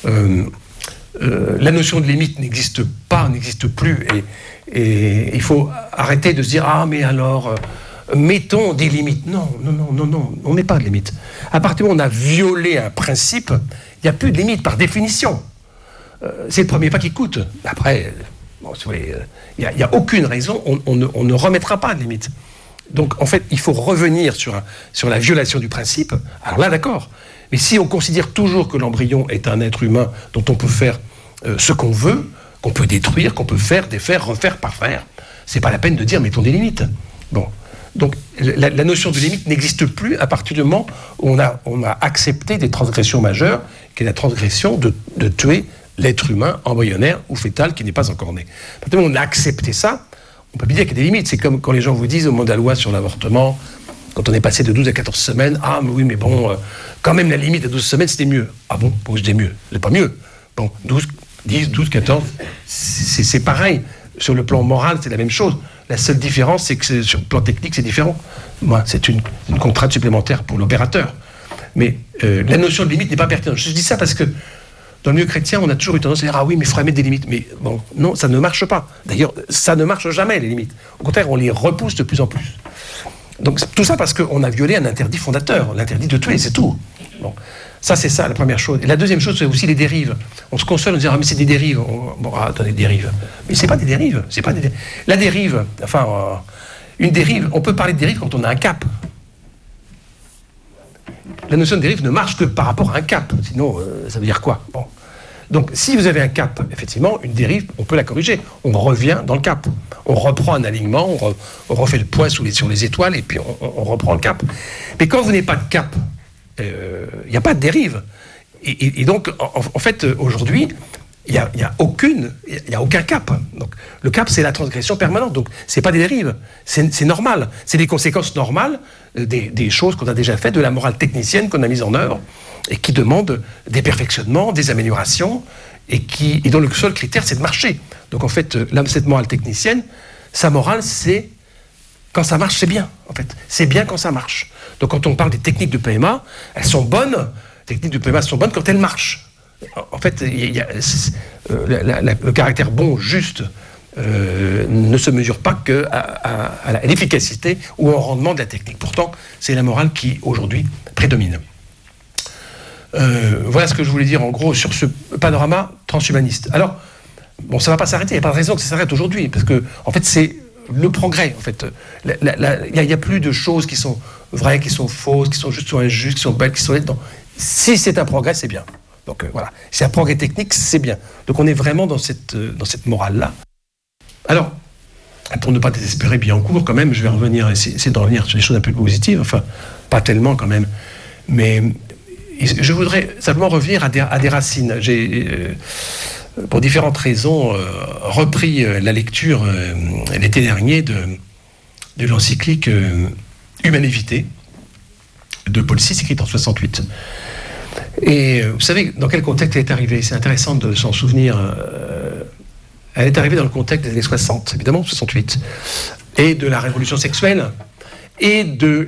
la notion de limite n'existe plus, et il faut arrêter de se dire « Ah, mais alors, mettons des limites ». Non, on met pas de limites. À partir du moment où on a violé un principe, il n'y a plus de limites par définition. C'est le premier pas qui coûte. Après, il n'y a aucune raison, on ne remettra pas de limites. Donc, en fait, il faut revenir sur la violation du principe. Alors là, d'accord. Mais si on considère toujours que l'embryon est un être humain dont on peut faire ce qu'on veut, qu'on peut détruire, qu'on peut faire, défaire, refaire, parfaire, c'est pas la peine de dire mettons des limites. Bon. Donc, la notion de limite n'existe plus à partir du moment où on a accepté des transgressions majeures, qui est la transgression de tuer l'être humain embryonnaire ou fœtal qui n'est pas encore né. À partir du moment où on a accepté ça, on peut plus dire qu'il y a des limites. C'est comme quand les gens vous disent au moment de la loi sur l'avortement, quand on est passé de 12 à 14 semaines, ah mais oui, mais bon, quand même la limite à 12 semaines c'était mieux. Ah bon, pourquoi je dis mieux ? C'est pas mieux. Bon, 10, 12, 14, c'est pareil. Sur le plan moral, c'est la même chose. La seule différence, c'est que sur le plan technique, c'est différent. Moi, c'est une contrainte supplémentaire pour l'opérateur. Mais la notion de limite n'est pas pertinente. Je dis ça parce que dans le milieu chrétien, on a toujours eu tendance à dire « Ah oui, mais il faudrait mettre des limites ». Mais bon, non, ça ne marche pas. D'ailleurs, ça ne marche jamais, les limites. Au contraire, on les repousse de plus en plus. Donc tout ça parce qu'on a violé un interdit fondateur, l'interdit de tuer, c'est tout. Bon. Ça, c'est ça, la première chose. Et la deuxième chose, c'est aussi les dérives. On se console en disant, mais c'est des dérives. Attendez, dérives. Mais c'est pas des dérives. La dérive, une dérive, on peut parler de dérive quand on a un cap. La notion de dérive ne marche que par rapport à un cap. Sinon, ça veut dire quoi ? Bon. Donc, si vous avez un cap, effectivement, une dérive, on peut la corriger. On revient dans le cap. On reprend un alignement, on refait le point sur les étoiles, et puis on reprend le cap. Mais quand vous n'avez pas de cap, il n'y a pas de dérive. Et donc, en fait, aujourd'hui, il n'y a aucun cap. Donc, le cap, c'est la transgression permanente. Donc, ce n'est pas des dérives. C'est normal. C'est des conséquences normales des choses qu'on a déjà faites, de la morale technicienne qu'on a mise en œuvre, et qui demande des perfectionnements, des améliorations, et dont le seul critère, c'est de marcher. Donc en fait, cette morale technicienne, sa morale, c'est quand ça marche, c'est bien. En fait, c'est bien quand ça marche. Donc quand on parle des techniques de PMA, elles sont bonnes. Les techniques de PMA sont bonnes quand elles marchent. En fait, le caractère bon, juste, ne se mesure pas qu'à l'efficacité ou au rendement de la technique. Pourtant, c'est la morale qui, aujourd'hui, prédomine. Voilà ce que je voulais dire en gros sur ce panorama transhumaniste. Alors, bon, ça ne va pas s'arrêter, il n'y a pas de raison que ça s'arrête aujourd'hui, parce que, en fait, c'est le progrès. En fait, il n'y a plus de choses qui sont vraies, qui sont fausses, qui sont justes ou injustes, qui sont belles, qui sont laides. Si c'est un progrès, c'est bien. Donc voilà, si c'est un progrès technique, c'est bien. Donc on est vraiment dans cette morale-là. Alors, pour ne pas désespérer bien en cours, quand même, je vais revenir, essayer de revenir sur des choses un peu positives, enfin, pas tellement quand même, mais je voudrais simplement revenir à des racines. J'ai, pour différentes raisons, repris la lecture l'été dernier de l'encyclique Humane Vitae de Paul VI, écrite en 68. Et vous savez dans quel contexte elle est arrivée ? C'est intéressant de s'en souvenir. Elle est arrivée dans le contexte des années 60, évidemment, 68, et de la révolution sexuelle, et de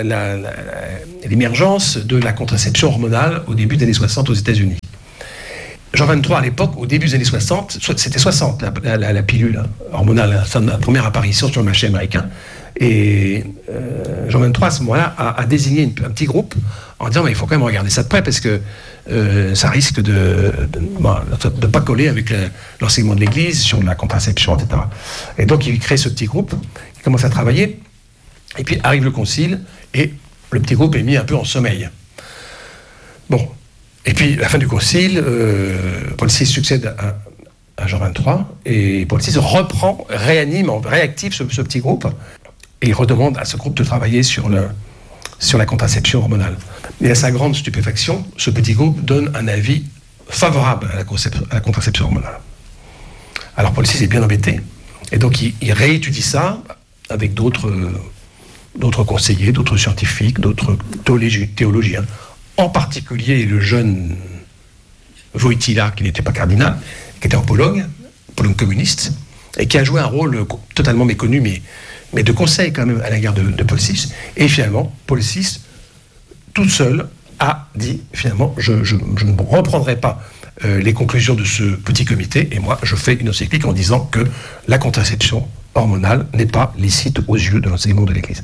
l'émergence de la contraception hormonale au début des années 60 aux États-Unis. Jean 23, à l'époque, au début des années 60, c'était 60, la pilule hormonale, sa première apparition sur le marché américain. Et Jean 23, à ce moment-là, a désigné un petit groupe en disant mais il faut quand même regarder ça de près parce que ça risque de pas coller avec l'enseignement de l'Église sur la contraception, etc. Et donc il crée ce petit groupe qui commence à travailler. Et puis arrive le concile, et le petit groupe est mis un peu en sommeil. Bon. Et puis, à la fin du concile, Paul VI succède à Jean 23, et Paul VI réactive ce petit groupe, et il redemande à ce groupe de travailler sur la contraception hormonale. Et à sa grande stupéfaction, ce petit groupe donne un avis favorable à la contraception hormonale. Alors Paul VI est bien embêté, et donc il réétudie ça avec d'autres conseillers, d'autres scientifiques, d'autres théologiens, en particulier le jeune Wojtyła, qui n'était pas cardinal, qui était en Pologne communiste, et qui a joué un rôle totalement méconnu, mais de conseil quand même à l'égard de Paul VI. Et finalement, Paul VI, tout seul, a dit, finalement, je ne reprendrai pas les conclusions de ce petit comité, et moi, je fais une encyclique en disant que la contraception hormonale n'est pas licite aux yeux de l'enseignement de l'Église.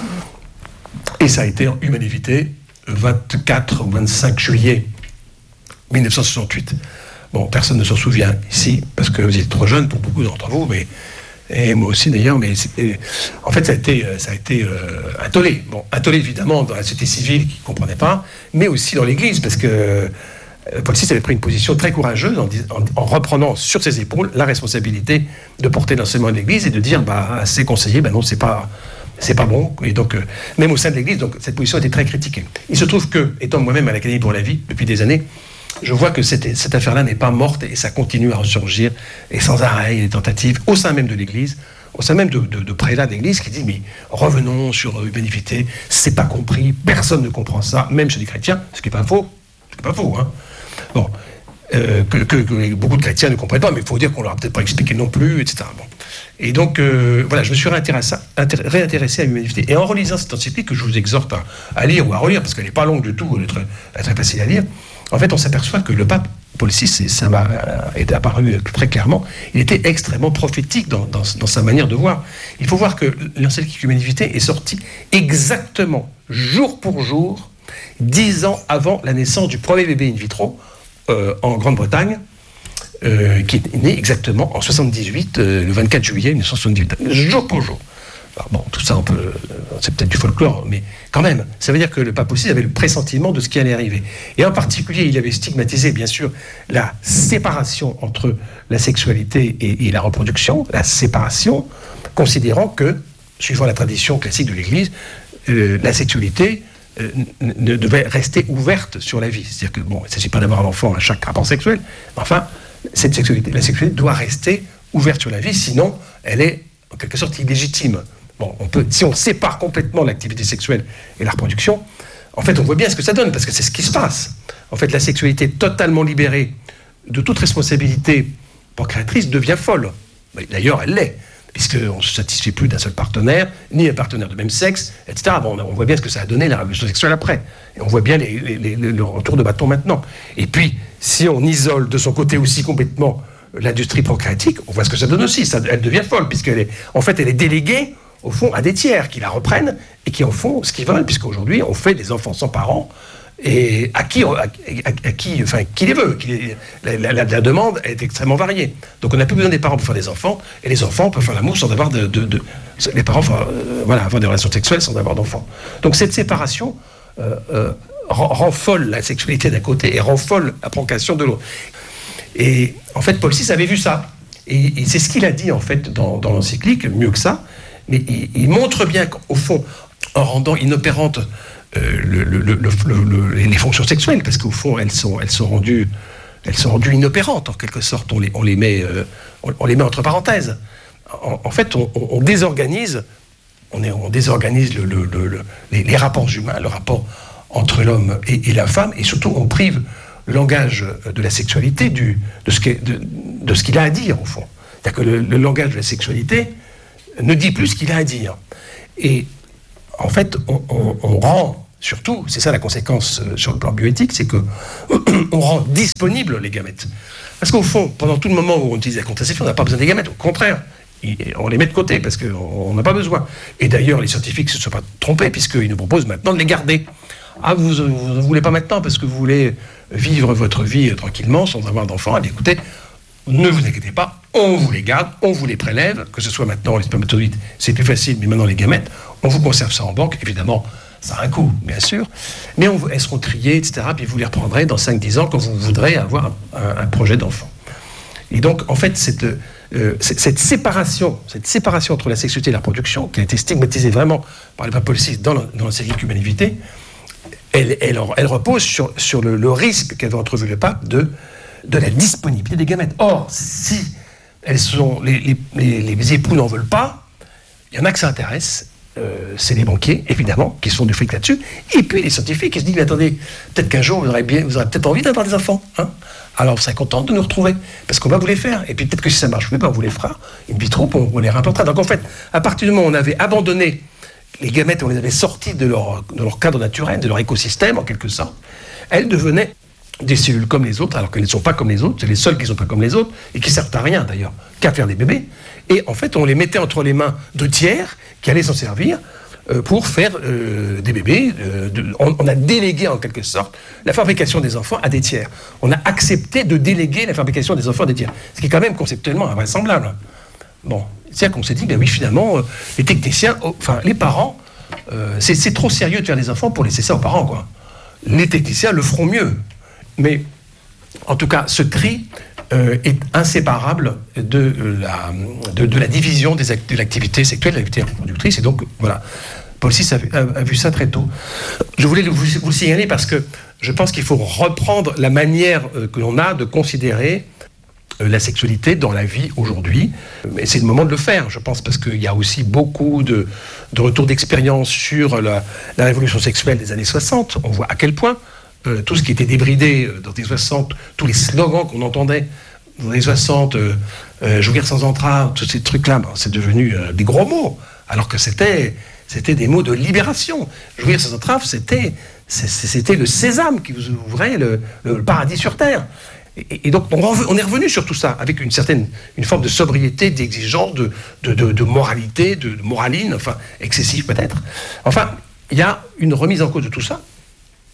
Et ça a été en Humane Vitae, 24 ou 25 juillet 1968. Bon, personne ne s'en souvient ici, parce que vous êtes trop jeune pour beaucoup d'entre vous, et moi aussi d'ailleurs, mais en fait ça a été un tollé. Bon, un tollé évidemment dans la société civile qui ne comprenait pas, mais aussi dans l'Église, parce que Paul VI avait pris une position très courageuse en reprenant sur ses épaules la responsabilité de porter l'enseignement de l'Église et de dire à ses conseillers, non, c'est pas bon. Et donc, même au sein de l'Église, donc, cette position était très critiquée. Il se trouve que, étant moi-même à l'Académie pour la vie depuis des années, je vois que cette affaire-là n'est pas morte et ça continue à ressurgir, et sans arrêt, il y a des tentatives au sein même de l'Église, au sein même de prélats d'Église qui disent mais revenons sur Humane Vitae, c'est pas compris, personne ne comprend ça, même chez les chrétiens, ce qui n'est pas faux, hein. Bon, que beaucoup de chrétiens ne comprennent pas, mais il faut dire qu'on leur a peut-être pas expliqué non plus, etc. Bon. Et donc, voilà, je me suis réintéressé à Humane Vitae. Et en relisant cette encyclique, que je vous exhorte à lire ou à relire, parce qu'elle n'est pas longue du tout, elle est très facile à lire, en fait, on s'aperçoit que le pape Paul VI, ça m'a été apparu très clairement, il était extrêmement prophétique dans sa manière de voir. Il faut voir que l'encyclique Humane Vitae est sortie exactement, jour pour jour, 10 ans avant la naissance du premier bébé in vitro en Grande-Bretagne, qui est né exactement en 78, le 24 juillet 1978, jour pour jour. Alors bon, tout ça, c'est peut-être du folklore, mais quand même, ça veut dire que le pape aussi avait le pressentiment de ce qui allait arriver. Et en particulier, il avait stigmatisé, bien sûr, la séparation entre la sexualité et la reproduction, la séparation, considérant que, suivant la tradition classique de l'Église, la sexualité ne devait rester ouverte sur la vie. C'est-à-dire que, bon, il ne s'agit pas d'avoir un enfant à chaque rapport sexuel, mais enfin, la sexualité doit rester ouverte sur la vie, sinon elle est en quelque sorte illégitime. Bon, si on sépare complètement l'activité sexuelle et la reproduction, en fait, on voit bien ce que ça donne, parce que c'est ce qui se passe. En fait, la sexualité totalement libérée de toute responsabilité procréatrice devient folle. D'ailleurs, elle l'est, puisqu'on ne se satisfait plus d'un seul partenaire, ni un partenaire de même sexe, etc. Bon, on voit bien ce que ça a donné, la révolution sexuelle après. Et on voit bien le retour de bâton maintenant. Et puis, si on isole de son côté aussi complètement l'industrie procréatique, on voit ce que ça donne aussi. Elle devient folle, puisqu'elle est déléguée, au fond, à des tiers qui la reprennent et qui en font ce qu'ils veulent, puisqu'aujourd'hui, on fait des enfants sans parents, et qui les veut. La demande est extrêmement variée. Donc on n'a plus besoin des parents pour faire des enfants, et les enfants peuvent faire l'amour sans avoir les parents, avoir des relations sexuelles sans avoir d'enfants. Donc cette séparation rend folle la sexualité d'un côté et rend folle la procréation de l'autre. Et en fait, Paul VI avait vu ça. Et c'est ce qu'il a dit, en fait, dans l'encyclique, mieux que ça. Mais il montre bien qu'au fond, en rendant inopérantes les fonctions sexuelles, parce qu'au fond, elles sont rendues inopérantes, en quelque sorte. On les met entre parenthèses. En fait, on désorganise, les rapports humains, le rapport entre l'homme et la femme, et surtout, on prive le langage de la sexualité de ce qu'il a à dire, au fond. C'est-à-dire que le langage de la sexualité ne dit plus ce qu'il a à dire. Et en fait, on rend, surtout, c'est ça la conséquence sur le plan bioéthique, c'est qu'on rend disponibles les gamètes. Parce qu'au fond, pendant tout le moment où on utilise la contraception, on n'a pas besoin des gamètes, au contraire, on les met de côté parce qu'on n'a pas besoin. Et d'ailleurs, les scientifiques ne se sont pas trompés, puisqu'ils nous proposent maintenant de les garder. Ah, vous ne voulez pas maintenant parce que vous voulez vivre votre vie tranquillement sans avoir d'enfants. Eh bien, écoutez, ne vous inquiétez pas, on vous les garde, on vous les prélève, que ce soit maintenant les spermatozoïdes, c'est plus facile, mais maintenant les gamètes, on vous conserve ça en banque, évidemment, ça a un coût, bien sûr, mais elles seront triées, etc., puis vous les reprendrez dans 5-10 ans quand vous voudrez avoir un projet d'enfant. Et donc, en fait, cette séparation entre la sexualité et la reproduction, qui a été stigmatisée vraiment par le pape Paul VI dans l'encyclique Humanae Vitae, elle repose sur le risque qu'avait entrevu le pape de la disponibilité des gamètes. Or, si les époux n'en veulent pas, il y en a que ça intéresse, c'est les banquiers, évidemment, qui se font du fric là-dessus, et puis les scientifiques qui se disent, mais attendez, peut-être qu'un jour, vous aurez peut-être envie d'avoir des enfants, hein, alors vous serez content de nous retrouver, parce qu'on va vous les faire, et puis peut-être que si ça marche, on vous les fera, in vitro, on les rapportera. Donc en fait, à partir du moment où on avait abandonné les gamètes, on les avait sorties de leur cadre naturel, de leur écosystème, en quelque sorte, elles devenaient des cellules comme les autres, alors qu'elles ne sont pas comme les autres, c'est les seules qui ne sont pas comme les autres, et qui ne servent à rien d'ailleurs, qu'à faire des bébés. Et en fait, on les mettait entre les mains de tiers qui allaient s'en servir pour faire des bébés. On a délégué en quelque sorte la fabrication des enfants à des tiers. On a accepté de déléguer la fabrication des enfants à des tiers. Ce qui est quand même conceptuellement invraisemblable. Bon, c'est-à-dire qu'on s'est dit, ben oui, finalement, les techniciens, les parents, c'est trop sérieux de faire des enfants pour laisser ça aux parents, quoi. Les techniciens le feront mieux. Mais, en tout cas, ce tri est inséparable de la division de l'activité sexuelle, de l'activité reproductrice. Et donc, voilà, Paul VI a vu ça très tôt. Je voulais vous le signaler parce que je pense qu'il faut reprendre la manière que l'on a de considérer la sexualité dans la vie aujourd'hui. Mais c'est le moment de le faire, je pense, parce qu'il y a aussi beaucoup de retours d'expérience sur la révolution sexuelle des années 60. On voit à quel point tout ce qui était débridé dans les années 60, tous les slogans qu'on entendait dans les années 60, jouir sans entrave, tous ces trucs-là, c'est devenu des gros mots, alors que c'était des mots de libération. Jouir sans entrave, c'était le sésame qui vous ouvrait le paradis sur terre. Et donc, on est revenu sur tout ça, avec une forme de sobriété, d'exigence, de moralité, de moraline, enfin, excessive peut-être. Enfin, il y a une remise en cause de tout ça.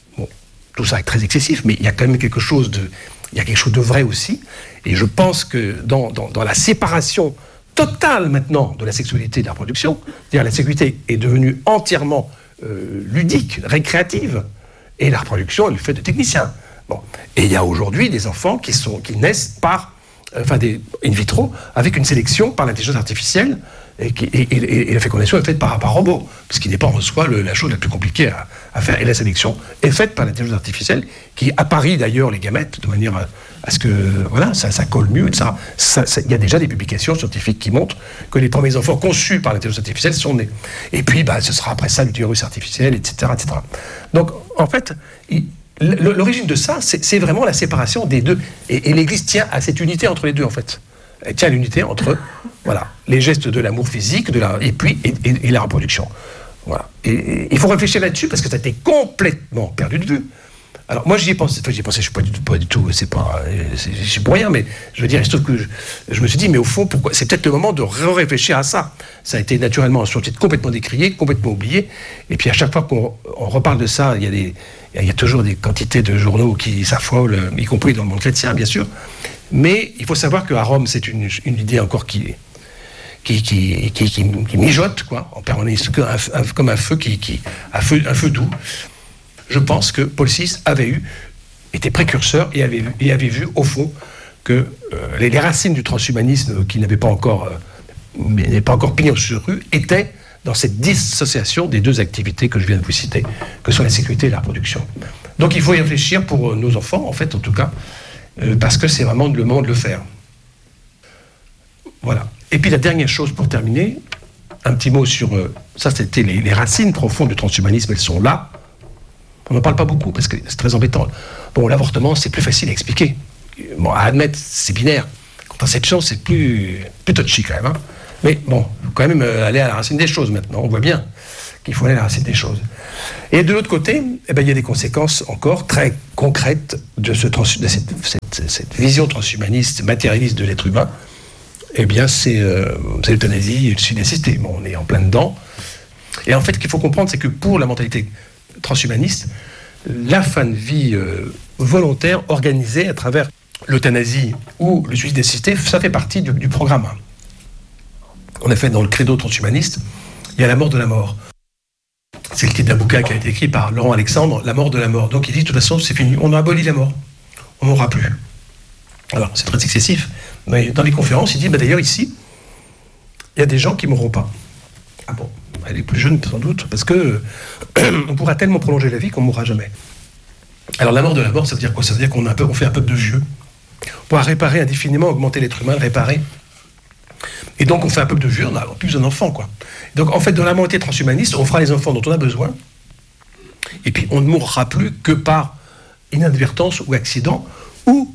tout ça est très excessif, mais il y a quand même quelque chose de vrai aussi. Et je pense que dans la séparation totale maintenant de la sexualité et de la reproduction, c'est-à-dire la sexualité est devenue entièrement ludique, récréative, et la reproduction est le fait de techniciens. Bon. Et il y a aujourd'hui des enfants qui naissent par, in vitro, avec une sélection par l'intelligence artificielle, et la fécondation est faite par robot, ce qui n'est pas en soi la chose la plus compliquée à faire. Et la sélection est faite par l'intelligence artificielle, qui apparie d'ailleurs les gamètes de manière à ce que ça colle mieux. Il y a déjà des publications scientifiques qui montrent que les premiers enfants conçus par l'intelligence artificielle sont nés. Et puis, ce sera après ça l'utérus artificiel, etc., etc. Donc, en fait, l'origine de ça, c'est vraiment la séparation des deux. Et l'Église tient à cette unité entre les deux, en fait. Elle tient à l'unité entre les gestes de l'amour physique et la reproduction. Voilà. Et il faut réfléchir là-dessus parce que ça a été complètement perdu de vue. Alors moi j'y ai pensé, je suis pas du tout, c'est pour rien, mais je veux dire, il se trouve que je me suis dit, mais au fond, pourquoi c'est peut-être le moment de réfléchir à ça. Ça a été naturellement un sujet complètement décrié, complètement oublié, et puis à chaque fois qu'on reparle de ça, il y a toujours des quantités de journaux qui s'affolent, y compris dans le monde chrétien, bien sûr. Mais il faut savoir qu'à Rome, c'est une idée encore qui mijote, quoi, en permanence, comme un feu un feu doux. Je pense que Paul VI était précurseur et avait vu, au fond, que les racines du transhumanisme, qui n'avaient pas encore pignon sur rue, étaient dans cette dissociation des deux activités que je viens de vous citer, que sont la sécurité et la reproduction. Donc il faut y réfléchir pour nos enfants, en fait, en tout cas, parce que c'est vraiment le moment de le faire. Voilà. Et puis la dernière chose pour terminer, un petit mot sur... ça, c'était les racines profondes du transhumanisme, elles sont là. On n'en parle pas beaucoup, parce que c'est très embêtant. Bon, l'avortement, c'est plus facile à expliquer. Bon, à admettre, c'est binaire. Contraception, c'est plus touchy quand même. Hein. Mais bon, il faut quand même aller à la racine des choses maintenant. On voit bien qu'il faut aller à la racine des choses. Et de l'autre côté, il y a des conséquences encore très concrètes de cette vision transhumaniste, matérialiste de l'être humain. Eh bien, c'est l'euthanasie et le suicide assisté. Bon, on est en plein dedans. Et en fait, ce qu'il faut comprendre, c'est que pour la mentalité transhumaniste, la fin de vie volontaire organisée à travers l'euthanasie ou le suicide assisté, ça fait partie du programme. En effet, dans le credo transhumaniste, il y a la mort de la mort. C'est le titre d'un bouquin qui a été écrit par Laurent Alexandre, La mort de la mort. Donc il dit, de toute façon, c'est fini, on a aboli la mort. On ne mourra plus. Alors, c'est très excessif, mais dans les conférences, il dit, d'ailleurs, ici, il y a des gens qui ne mourront pas. Ah bon, elle est plus jeune, sans doute, parce que on pourra tellement prolonger la vie qu'on ne mourra jamais. Alors, la mort de la mort, ça veut dire quoi? Ça veut dire qu'on fait un peuple de vieux. On pourra réparer indéfiniment, augmenter l'être humain, le réparer. Et donc, on fait un peuple de vieux, on n'a plus besoin d'enfants, quoi. Donc, en fait, dans la mentalité transhumaniste, on fera les enfants dont on a besoin, et puis on ne mourra plus que par inadvertance ou accident, ou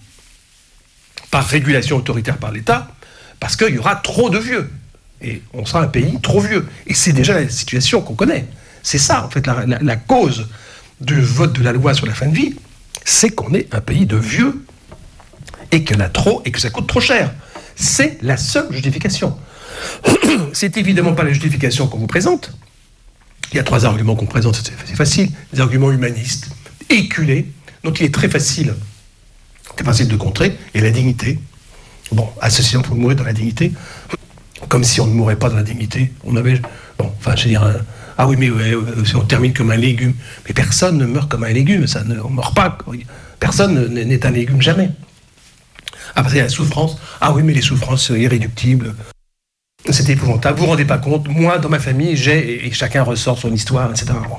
par régulation autoritaire par l'État, parce qu'il y aura trop de vieux. Et on sera un pays trop vieux. Et c'est déjà la situation qu'on connaît. C'est ça, en fait, la cause du vote de la loi sur la fin de vie, c'est qu'on est un pays de vieux, et qu'il y en a trop, et que ça coûte trop cher. C'est la seule justification. C'est évidemment pas la justification qu'on vous présente. Il y a 3 arguments qu'on présente, c'est facile. Des arguments humanistes, éculés, donc il est très facile de contrer, et la dignité. Bon, associant pour mourir dans la dignité, comme si on ne mourait pas dans la dignité. On avait... Bon, enfin, je veux dire... ah oui, mais on termine comme un légume. Mais personne ne meurt comme un légume, on ne meurt pas. Personne n'est un légume, jamais. Après, il y a la souffrance. Ah oui, mais les souffrances irréductibles. C'est épouvantable. Vous ne vous rendez pas compte. Moi, dans ma famille, j'ai... Et chacun ressort son histoire, etc. Bon.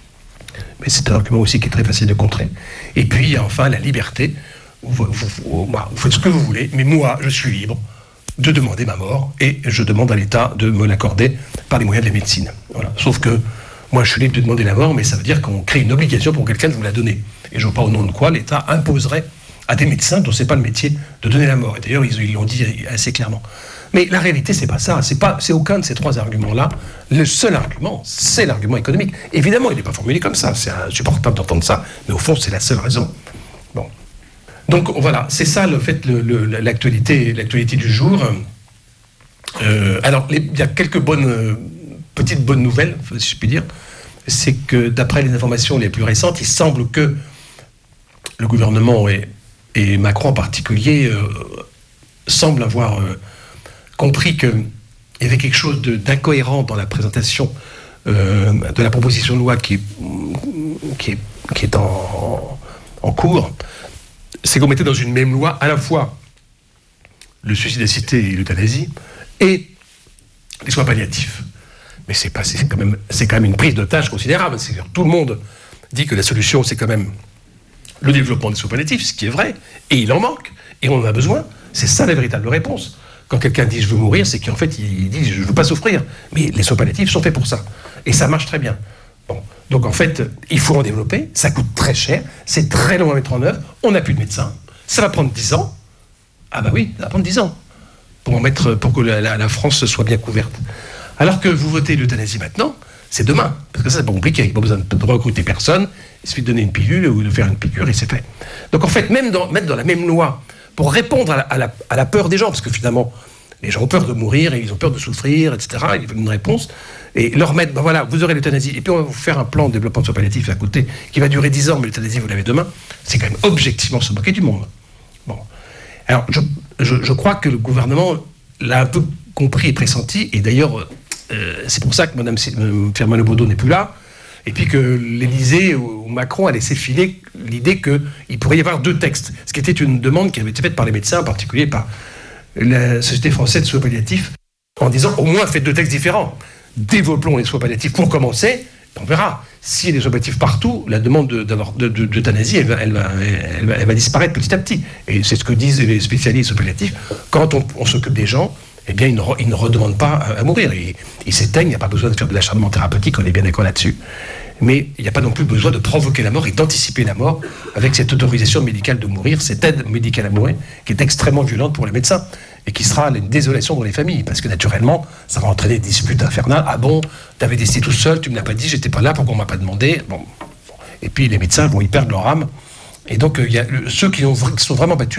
Mais c'est un argument aussi qui est très facile de contrer. Et puis, enfin, la liberté. Vous faites ce que vous voulez, mais moi, je suis libre de demander ma mort, et je demande à l'État de me l'accorder par les moyens de la médecine. Voilà. Sauf que moi, je suis libre de demander la mort, mais ça veut dire qu'on crée une obligation pour quelqu'un de vous la donner. Et je ne vois pas au nom de quoi l'État imposerait à des médecins dont ce n'est pas le métier de donner la mort. Et d'ailleurs, ils l'ont dit assez clairement. Mais la réalité, c'est pas ça. C'est aucun de ces 3 arguments-là. Le seul argument, c'est l'argument économique. Évidemment, il n'est pas formulé comme ça. C'est insupportable d'entendre ça. Mais au fond, c'est la seule raison. Bon. Donc voilà, c'est ça le fait, l'actualité du jour. Alors, il y a quelques petites bonnes nouvelles, si je puis dire. C'est que d'après les informations les plus récentes, il semble que le gouvernement et Macron en particulier semblent avoir compris qu'il y avait quelque chose d'incohérent dans la présentation de la proposition de loi qui est en cours. C'est qu'on mettait dans une même loi à la fois le suicide assisté et l'euthanasie et les soins palliatifs. Mais c'est quand même une prise d'otage considérable. Tout le monde dit que la solution, c'est quand même le développement des soins palliatifs, ce qui est vrai, et il en manque, et on en a besoin. C'est ça la véritable réponse. Quand quelqu'un dit « je veux mourir », c'est qu'en fait, il dit « je ne veux pas souffrir ». Mais les soins palliatifs sont faits pour ça. Et ça marche très bien. Bon. Donc en fait, il faut en développer, ça coûte très cher, c'est très long à mettre en œuvre, on n'a plus de médecins, ça va prendre 10 ans. Ah bah oui, ça va prendre 10 ans pour que la France soit bien couverte. Alors que vous votez l'euthanasie maintenant, c'est demain. Parce que ça, c'est pas compliqué. Il n'y a pas besoin de recruter personne. Il suffit de donner une pilule ou de faire une piqûre et c'est fait. Donc en fait, mettre dans la même loi, pour répondre à la peur des gens, parce que finalement, les gens ont peur de mourir, et ils ont peur de souffrir, etc. Ils veulent une réponse. Et leur mettre, ben voilà, vous aurez l'euthanasie. Et puis on va vous faire un plan de développement de soins palliatifs à côté, qui va durer 10 ans, mais l'euthanasie, vous l'avez demain. C'est quand même objectivement se moquer du monde. Bon. Alors, je crois que le gouvernement l'a un peu compris et pressenti, et d'ailleurs, c'est pour ça que Mme Firmin Lebaudot n'est plus là, et puis que l'Élysée ou Macron a laissé filer l'idée qu'il pourrait y avoir 2 textes, ce qui était une demande qui avait été faite par les médecins, en particulier par la Société française de soins palliatifs, en disant au moins faites 2 textes différents. Développons les soins palliatifs pour commencer, on verra. S'il y a des soins palliatifs partout, la demande d'euthanasie, elle va disparaître petit à petit. Et c'est ce que disent les spécialistes palliatifs. Quand on s'occupe des gens, eh bien, ils ne redemandent pas à mourir. Ils s'éteignent, il n'y a pas besoin de faire de l'acharnement thérapeutique, on est bien d'accord là-dessus. Mais il n'y a pas non plus besoin de provoquer la mort et d'anticiper la mort avec cette autorisation médicale de mourir, cette aide médicale à mourir, qui est extrêmement violente pour les médecins et qui sera une désolation dans les familles, parce que naturellement, ça va entraîner des disputes infernales. Ah bon, t'avais décidé tout seul, tu me l'as pas dit, j'étais pas là, pourquoi on m'a pas demandé. Bon. Et puis les médecins vont y perdre leur âme. Et donc, il y a ceux qui sont vraiment battus.